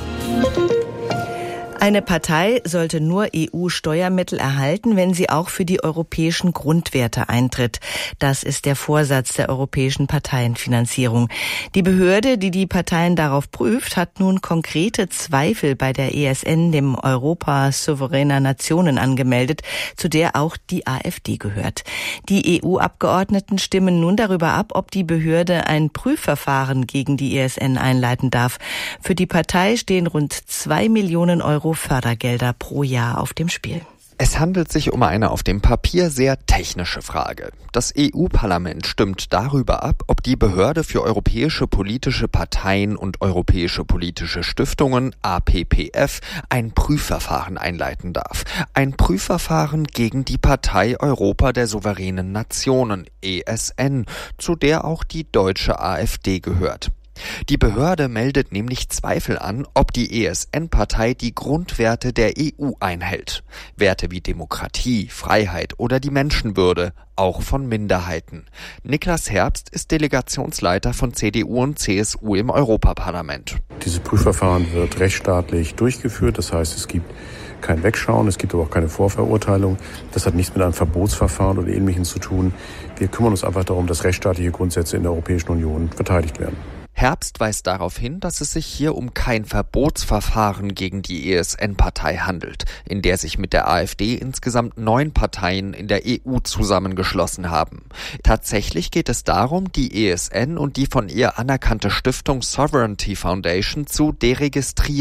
[SPEAKER 6] Eine Partei sollte nur EU-Steuermittel erhalten, wenn sie auch für die europäischen Grundwerte eintritt. Das ist der Vorsatz der europäischen Parteienfinanzierung. Die Behörde, die die Parteien darauf prüft, hat nun konkrete Zweifel bei der ESN, dem Europa souveräner Nationen, angemeldet, zu der auch die AfD gehört. Die EU-Abgeordneten stimmen nun darüber ab, ob die Behörde ein Prüfverfahren gegen die ESN einleiten darf. Für die Partei stehen rund 2 Millionen Euro Fördergelder pro Jahr auf dem Spiel.
[SPEAKER 7] Es handelt sich um eine auf dem Papier sehr technische Frage. Das EU-Parlament stimmt darüber ab, ob die Behörde für europäische politische Parteien und europäische politische Stiftungen, APPF, ein Prüfverfahren einleiten darf. Ein Prüfverfahren gegen die Partei Europa der souveränen Nationen, ESN, zu der auch die deutsche AfD gehört. Die Behörde meldet nämlich Zweifel an, ob die ESN-Partei die Grundwerte der EU einhält. Werte wie Demokratie, Freiheit oder die Menschenwürde, auch von Minderheiten. Niklas Herbst ist Delegationsleiter von CDU und CSU im Europaparlament.
[SPEAKER 23] Dieses Prüfverfahren wird rechtsstaatlich durchgeführt, das heißt, es gibt kein Wegschauen, es gibt aber auch keine Vorverurteilung. Das hat nichts mit einem Verbotsverfahren oder Ähnlichem zu tun. Wir kümmern uns einfach darum, dass rechtsstaatliche Grundsätze in der Europäischen Union verteidigt werden.
[SPEAKER 7] Herbst weist darauf hin, dass es sich hier um kein Verbotsverfahren gegen die ESN-Partei handelt, in der sich mit der AfD insgesamt 9 Parteien in der EU zusammengeschlossen haben. Tatsächlich geht es darum, die ESN und die von ihr anerkannte Stiftung Sovereignty Foundation zu deregistrieren.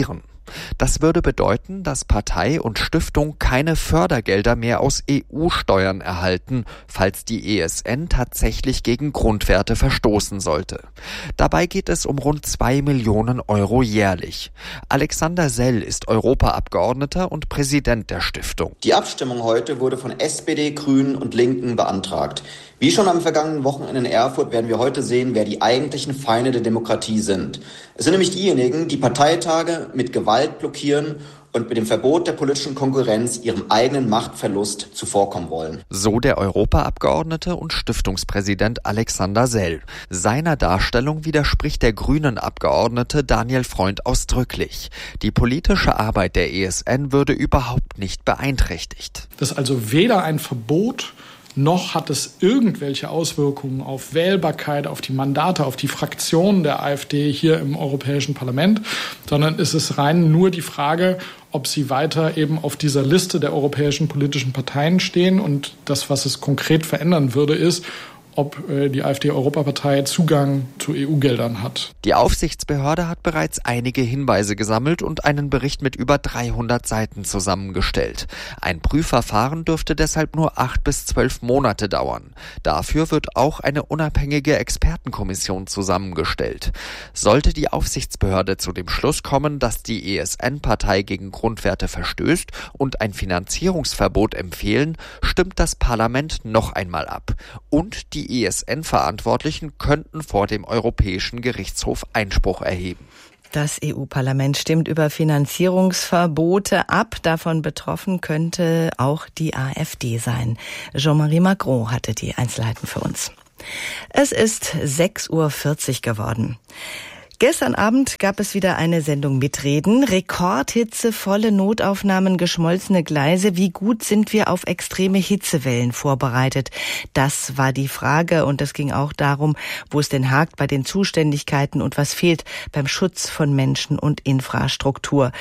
[SPEAKER 7] Das würde bedeuten, dass Partei und Stiftung keine Fördergelder mehr aus EU-Steuern erhalten, falls die ESN tatsächlich gegen Grundwerte verstoßen sollte. Dabei geht es um rund 2 Millionen Euro jährlich. Alexander Sell ist Europaabgeordneter und Präsident der Stiftung.
[SPEAKER 5] Die Abstimmung heute wurde von SPD, Grünen und Linken beantragt. Wie schon am vergangenen Wochenende in Erfurt werden wir heute sehen, wer die eigentlichen Feinde der Demokratie sind. Es sind nämlich diejenigen, die Parteitage mit Gewalt blockieren und mit dem Verbot der politischen Konkurrenz ihrem eigenen Machtverlust zuvorkommen wollen.
[SPEAKER 7] So der Europaabgeordnete und Stiftungspräsident Alexander Sell. Seiner Darstellung widerspricht der Grünen-Abgeordnete Daniel Freund ausdrücklich. Die politische Arbeit der ESN würde überhaupt nicht beeinträchtigt.
[SPEAKER 8] Das ist also weder ein Verbot, noch hat es irgendwelche Auswirkungen auf Wählbarkeit, auf die Mandate, auf die Fraktionen der AfD hier im Europäischen Parlament, sondern es ist rein nur die Frage, ob sie weiter eben auf dieser Liste der europäischen politischen Parteien stehen. Und das, was es konkret verändern würde, ist, ob die AfD-Europapartei Zugang zu EU-Geldern hat.
[SPEAKER 7] Die Aufsichtsbehörde hat bereits einige Hinweise gesammelt und einen Bericht mit über 300 Seiten zusammengestellt. Ein Prüfverfahren dürfte deshalb nur 8 bis 12 Monate dauern. Dafür wird auch eine unabhängige Expertenkommission zusammengestellt. Sollte die Aufsichtsbehörde zu dem Schluss kommen, dass die ESN-Partei gegen Grundwerte verstößt und ein Finanzierungsverbot empfehlen, stimmt das Parlament noch einmal ab. Und die ESN-Verantwortlichen könnten vor dem Europäischen Gerichtshof Einspruch erheben.
[SPEAKER 6] Das EU-Parlament stimmt über Finanzierungsverbote ab. Davon betroffen könnte auch die AfD sein. Jean-Marie Macron hatte die Einzelheiten für uns. Es ist 6:40 Uhr geworden. Gestern Abend gab es wieder eine Sendung Mitreden. Rekordhitze, volle Notaufnahmen, geschmolzene Gleise. Wie gut sind wir auf extreme Hitzewellen vorbereitet? Das war die Frage und es ging auch darum, wo es denn hakt bei den Zuständigkeiten und was fehlt beim Schutz von Menschen und Infrastruktur.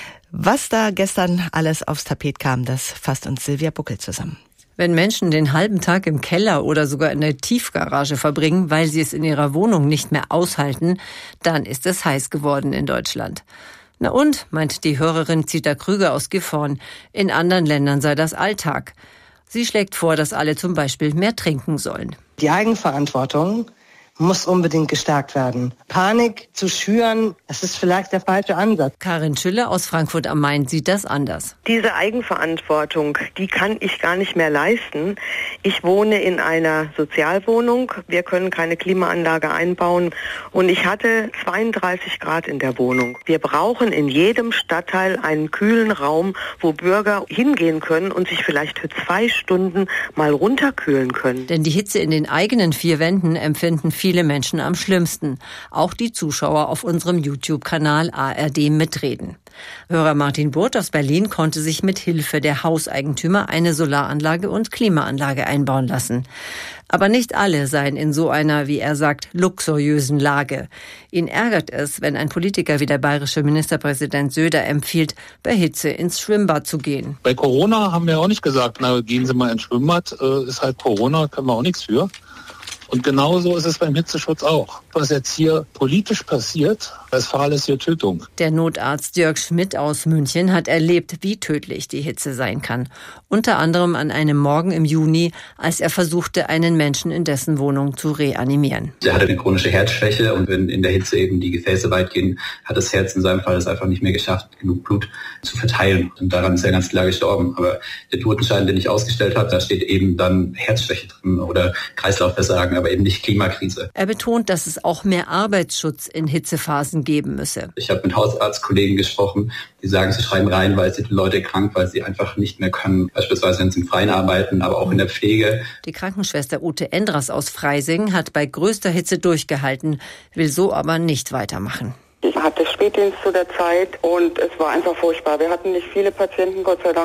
[SPEAKER 6] Was da gestern alles aufs Tapet kam, das fasst uns Silvia Buckel zusammen.
[SPEAKER 10] Wenn Menschen den halben Tag im Keller oder sogar in der Tiefgarage verbringen, weil sie es in ihrer Wohnung nicht mehr aushalten, dann ist es heiß geworden in Deutschland. Na und, meint die Hörerin Zita Krüger aus Gifhorn, in anderen Ländern sei das Alltag. Sie schlägt vor, dass alle zum Beispiel mehr trinken sollen.
[SPEAKER 24] Die Eigenverantwortung muss unbedingt gestärkt werden. Panik zu schüren, das ist vielleicht der falsche Ansatz.
[SPEAKER 10] Karin Schülle aus Frankfurt am Main sieht das anders.
[SPEAKER 25] Diese Eigenverantwortung, die kann ich gar nicht mehr leisten. Ich wohne in einer Sozialwohnung. Wir können keine Klimaanlage einbauen. Und ich hatte 32 Grad in der Wohnung. Wir brauchen in jedem Stadtteil einen kühlen Raum, wo Bürger hingehen können und sich vielleicht für 2 Stunden mal runterkühlen können.
[SPEAKER 10] Denn die Hitze in den eigenen 4 Wänden empfinden viele Menschen am schlimmsten. Auch die Zuschauer auf unserem YouTube-Kanal ARD Mitreden. Hörer Martin Burt aus Berlin konnte sich mit Hilfe der Hauseigentümer eine Solaranlage und Klimaanlage einbauen lassen. Aber nicht alle seien in so einer, wie er sagt, luxuriösen Lage. Ihn ärgert es, wenn ein Politiker wie der bayerische Ministerpräsident Söder empfiehlt, bei Hitze ins Schwimmbad zu gehen.
[SPEAKER 26] Bei Corona haben wir auch nicht gesagt, na, gehen Sie mal ins Schwimmbad, ist halt Corona, können wir auch nichts für. Und genauso ist es beim Hitzeschutz auch. Was jetzt hier politisch passiert, das Fall ist hier Tötung.
[SPEAKER 10] Der Notarzt Jörg Schmidt aus München hat erlebt, wie tödlich die Hitze sein kann. Unter anderem an einem Morgen im Juni, als er versuchte, einen Menschen in dessen Wohnung zu reanimieren.
[SPEAKER 27] Er hatte eine chronische Herzschwäche und wenn in der Hitze eben die Gefäße weit gehen, hat das Herz in seinem Fall es einfach nicht mehr geschafft, genug Blut zu verteilen. Und daran ist er ganz klar gestorben. Aber der Totenschein, den ich ausgestellt habe, da steht eben dann Herzschwäche drin oder Kreislaufversagen, aber eben nicht Klimakrise.
[SPEAKER 10] Er betont, dass es auch mehr Arbeitsschutz in Hitzephasen geben müsse.
[SPEAKER 27] Ich habe mit Hausarztkollegen gesprochen, die sagen, sie schreiben rein, weil sie die Leute krank, weil sie einfach nicht mehr können. Beispielsweise, wenn sie im Freien arbeiten, aber auch in der Pflege.
[SPEAKER 10] Die Krankenschwester Ute Endras aus Freising hat bei größter Hitze durchgehalten, will so aber nicht weitermachen.
[SPEAKER 28] Ich hatte Spätdienst zu der Zeit und es war einfach furchtbar. Wir hatten nicht viele Patienten, Gott sei Dank.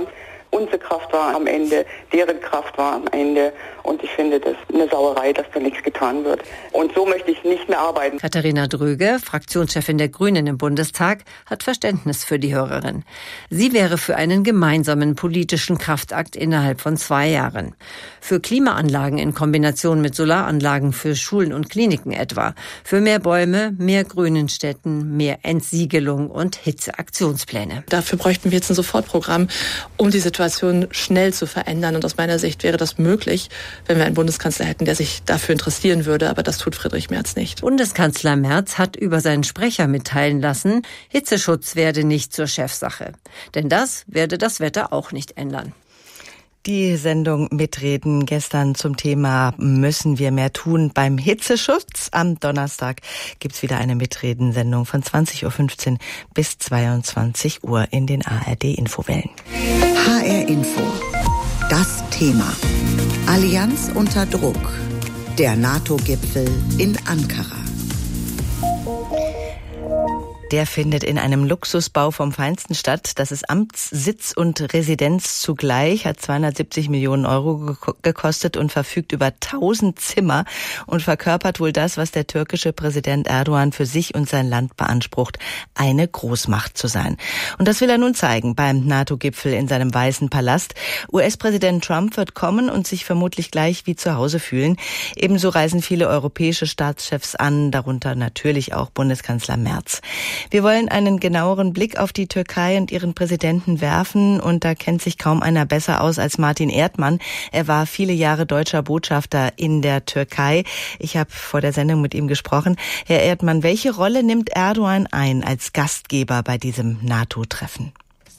[SPEAKER 9] Unsere Kraft war am Ende, deren Kraft war am Ende. Und ich finde das eine Sauerei, dass da nichts getan wird. Und so möchte ich nicht mehr arbeiten.
[SPEAKER 10] Katharina Dröge, Fraktionschefin der Grünen im Bundestag, hat Verständnis für die Hörerin. Sie wäre für einen gemeinsamen politischen Kraftakt innerhalb von 2 Jahren. Für Klimaanlagen in Kombination mit Solaranlagen für Schulen und Kliniken etwa. Für mehr Bäume, mehr grünen Städten, mehr Entsiegelung und Hitzeaktionspläne.
[SPEAKER 11] Dafür bräuchten wir jetzt ein Sofortprogramm, um die Situation schnell zu verändern. Und aus meiner Sicht wäre das möglich, wenn wir einen Bundeskanzler hätten, der sich dafür interessieren würde. Aber das tut Friedrich Merz nicht.
[SPEAKER 10] Bundeskanzler Merz hat über seinen Sprecher mitteilen lassen, Hitzeschutz werde nicht zur Chefsache. Denn das werde das Wetter auch nicht ändern.
[SPEAKER 6] Die Sendung Mitreden gestern zum Thema Müssen wir mehr tun beim Hitzeschutz? Am Donnerstag gibt's wieder eine Mitreden-Sendung von 20.15 Uhr bis 22 Uhr in den ARD-Infowellen.
[SPEAKER 1] HR Info. Das Thema. Allianz unter Druck. Der NATO-Gipfel in Ankara.
[SPEAKER 6] Der findet in einem Luxusbau vom Feinsten statt. Das ist Amtssitz und Residenz zugleich, hat 270 Millionen Euro gekostet und verfügt über 1000 Zimmer und verkörpert wohl das, was der türkische Präsident Erdogan für sich und sein Land beansprucht, eine Großmacht zu sein. Und das will er nun zeigen beim NATO-Gipfel in seinem Weißen Palast. US-Präsident Trump wird kommen und sich vermutlich gleich wie zu Hause fühlen. Ebenso reisen viele europäische Staatschefs an, darunter natürlich auch Bundeskanzler Merz. Wir wollen einen genaueren Blick auf die Türkei und ihren Präsidenten werfen und da kennt sich kaum einer besser aus als Martin Erdmann. Er war viele Jahre deutscher Botschafter in der Türkei. Ich habe vor der Sendung mit ihm gesprochen. Herr Erdmann, welche Rolle nimmt Erdogan ein als Gastgeber bei diesem NATO-Treffen?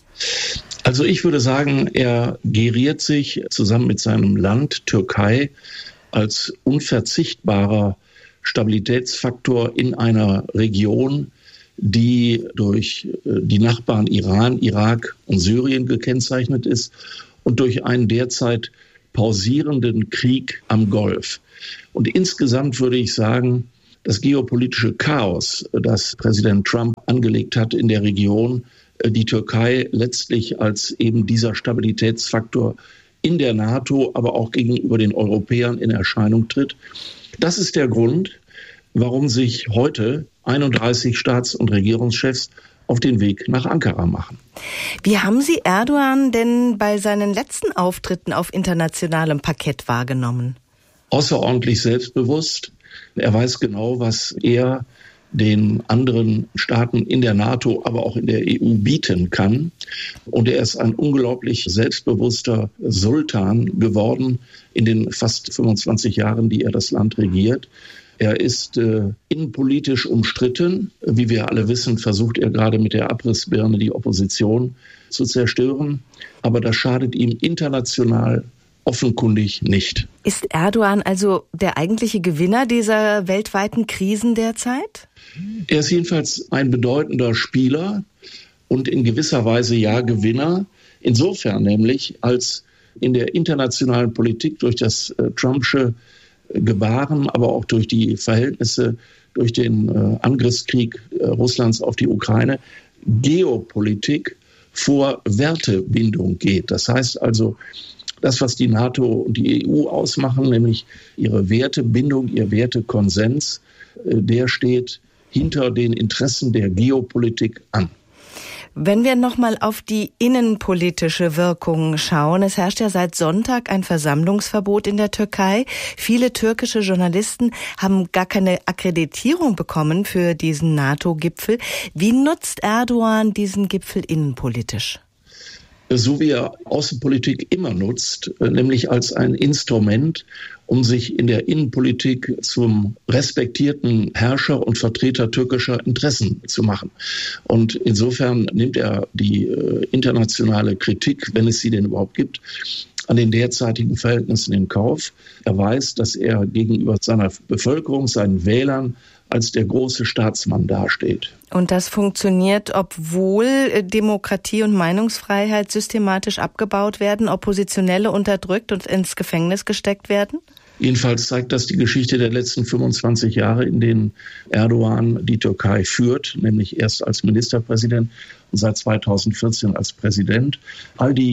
[SPEAKER 12] Also ich würde sagen, er geriert sich zusammen mit seinem Land Türkei als unverzichtbarer Stabilitätsfaktor in einer Region, die durch die Nachbarn Iran, Irak und Syrien gekennzeichnet ist und durch einen derzeit pausierenden Krieg am Golf. Und insgesamt würde ich sagen, das geopolitische Chaos, das Präsident Trump angelegt hat in der Region, die Türkei letztlich als eben dieser Stabilitätsfaktor in der NATO, aber auch gegenüber den Europäern in Erscheinung tritt. Das ist der Grund, warum sich heute 31 Staats- und Regierungschefs auf den Weg nach Ankara machen.
[SPEAKER 6] Wie haben Sie Erdogan denn bei seinen letzten Auftritten auf internationalem Parkett wahrgenommen?
[SPEAKER 12] Außerordentlich selbstbewusst. Er weiß genau, was er den anderen Staaten in der NATO, aber auch in der EU bieten kann. Und er ist ein unglaublich selbstbewusster Sultan geworden in den fast 25 Jahren, die er das Land regiert. Er ist innenpolitisch umstritten. Wie wir alle wissen, versucht er gerade mit der Abrissbirne die Opposition zu zerstören. Aber das schadet ihm international offenkundig nicht.
[SPEAKER 6] Ist Erdogan also der eigentliche Gewinner dieser weltweiten Krisen derzeit?
[SPEAKER 12] Er ist jedenfalls ein bedeutender Spieler und in gewisser Weise ja Gewinner. Insofern nämlich, als in der internationalen Politik durch das Trumpsche Gebaren, aber auch durch die Verhältnisse, durch den Angriffskrieg Russlands auf die Ukraine, Geopolitik vor Wertebindung geht. Das heißt also, das, was die NATO und die EU ausmachen, nämlich ihre Wertebindung, ihr Wertekonsens, der steht hinter den Interessen der Geopolitik an.
[SPEAKER 6] Wenn wir nochmal auf die innenpolitische Wirkung schauen, es herrscht ja seit Sonntag ein Versammlungsverbot in der Türkei. Viele türkische Journalisten haben gar keine Akkreditierung bekommen für diesen NATO-Gipfel. Wie nutzt Erdogan diesen Gipfel innenpolitisch?
[SPEAKER 12] So wie er Außenpolitik immer nutzt, nämlich als ein Instrument, um sich in der Innenpolitik zum respektierten Herrscher und Vertreter türkischer Interessen zu machen. Und insofern nimmt er die internationale Kritik, wenn es sie denn überhaupt gibt, an den derzeitigen Verhältnissen in Kauf. Er weiß, dass er gegenüber seiner Bevölkerung, seinen Wählern, als der große Staatsmann dasteht.
[SPEAKER 6] Und das funktioniert, obwohl Demokratie und Meinungsfreiheit systematisch abgebaut werden, Oppositionelle unterdrückt und ins Gefängnis gesteckt werden?
[SPEAKER 12] Jedenfalls zeigt das die Geschichte der letzten 25 Jahre, in denen Erdogan die Türkei führt, nämlich erst als Ministerpräsident und seit 2014 als Präsident. All die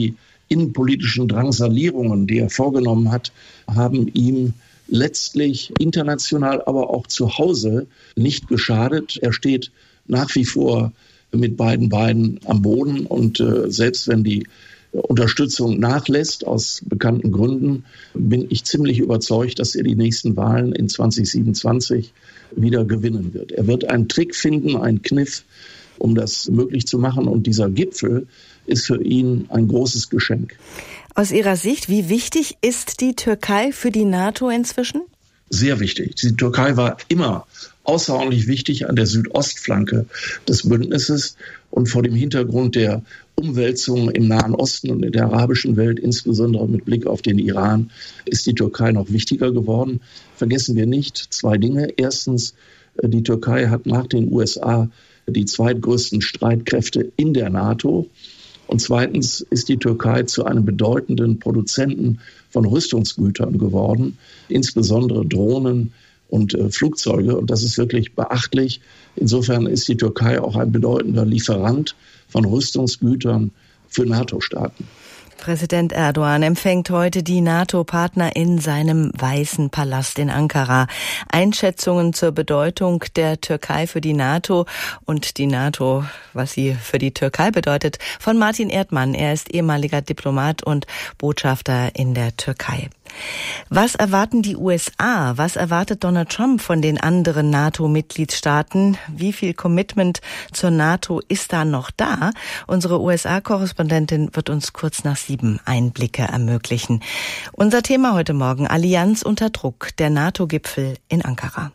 [SPEAKER 12] innenpolitischen Drangsalierungen, die er vorgenommen hat, haben ihm letztlich international, aber auch zu Hause nicht geschadet. Er steht nach wie vor mit beiden Beinen am Boden und selbst wenn die Unterstützung nachlässt, aus bekannten Gründen, bin ich ziemlich überzeugt, dass er die nächsten Wahlen in 2027 wieder gewinnen wird. Er wird einen Trick finden, einen Kniff, um das möglich zu machen. Und dieser Gipfel ist für ihn ein großes Geschenk.
[SPEAKER 6] Aus Ihrer Sicht, wie wichtig ist die Türkei für die NATO inzwischen?
[SPEAKER 12] Sehr wichtig. Die Türkei war immer außerordentlich wichtig an der Südostflanke des Bündnisses und vor dem Hintergrund der Umwälzungen im Nahen Osten und in der arabischen Welt, insbesondere mit Blick auf den Iran, ist die Türkei noch wichtiger geworden. Vergessen wir nicht 2 Dinge. Erstens, die Türkei hat nach den USA die zweitgrößten Streitkräfte in der NATO. Und zweitens ist die Türkei zu einem bedeutenden Produzenten von Rüstungsgütern geworden, insbesondere Drohnen und Flugzeuge. Und das ist wirklich beachtlich. Insofern ist die Türkei auch ein bedeutender Lieferant von Rüstungsgütern für NATO-Staaten.
[SPEAKER 6] Präsident Erdogan empfängt heute die NATO-Partner in seinem Weißen Palast in Ankara. Einschätzungen zur Bedeutung der Türkei für die NATO und die NATO, was sie für die Türkei bedeutet, von Martin Erdmann. Er ist ehemaliger Diplomat und Botschafter in der Türkei. Was erwarten die USA? Was erwartet Donald Trump von den anderen NATO-Mitgliedstaaten? Wie viel Commitment zur NATO ist da noch da? Unsere USA-Korrespondentin wird uns kurz nach 7 Einblicke ermöglichen. Unser Thema heute Morgen: Allianz unter Druck, der NATO-Gipfel in Ankara.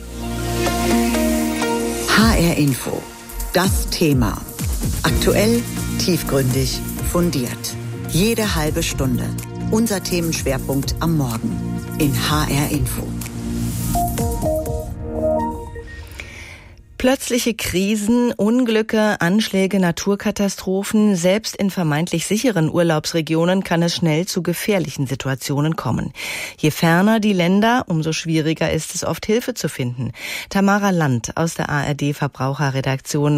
[SPEAKER 1] HR Info, das Thema. Aktuell, tiefgründig, fundiert. Jede halbe Stunde. Unser Themenschwerpunkt am Morgen in HR Info.
[SPEAKER 6] Plötzliche Krisen, Unglücke, Anschläge, Naturkatastrophen, selbst in vermeintlich sicheren Urlaubsregionen kann es schnell zu gefährlichen Situationen kommen. Je ferner die Länder, umso schwieriger ist es oft, Hilfe zu finden. Tamara Land aus der ARD Verbraucherredaktion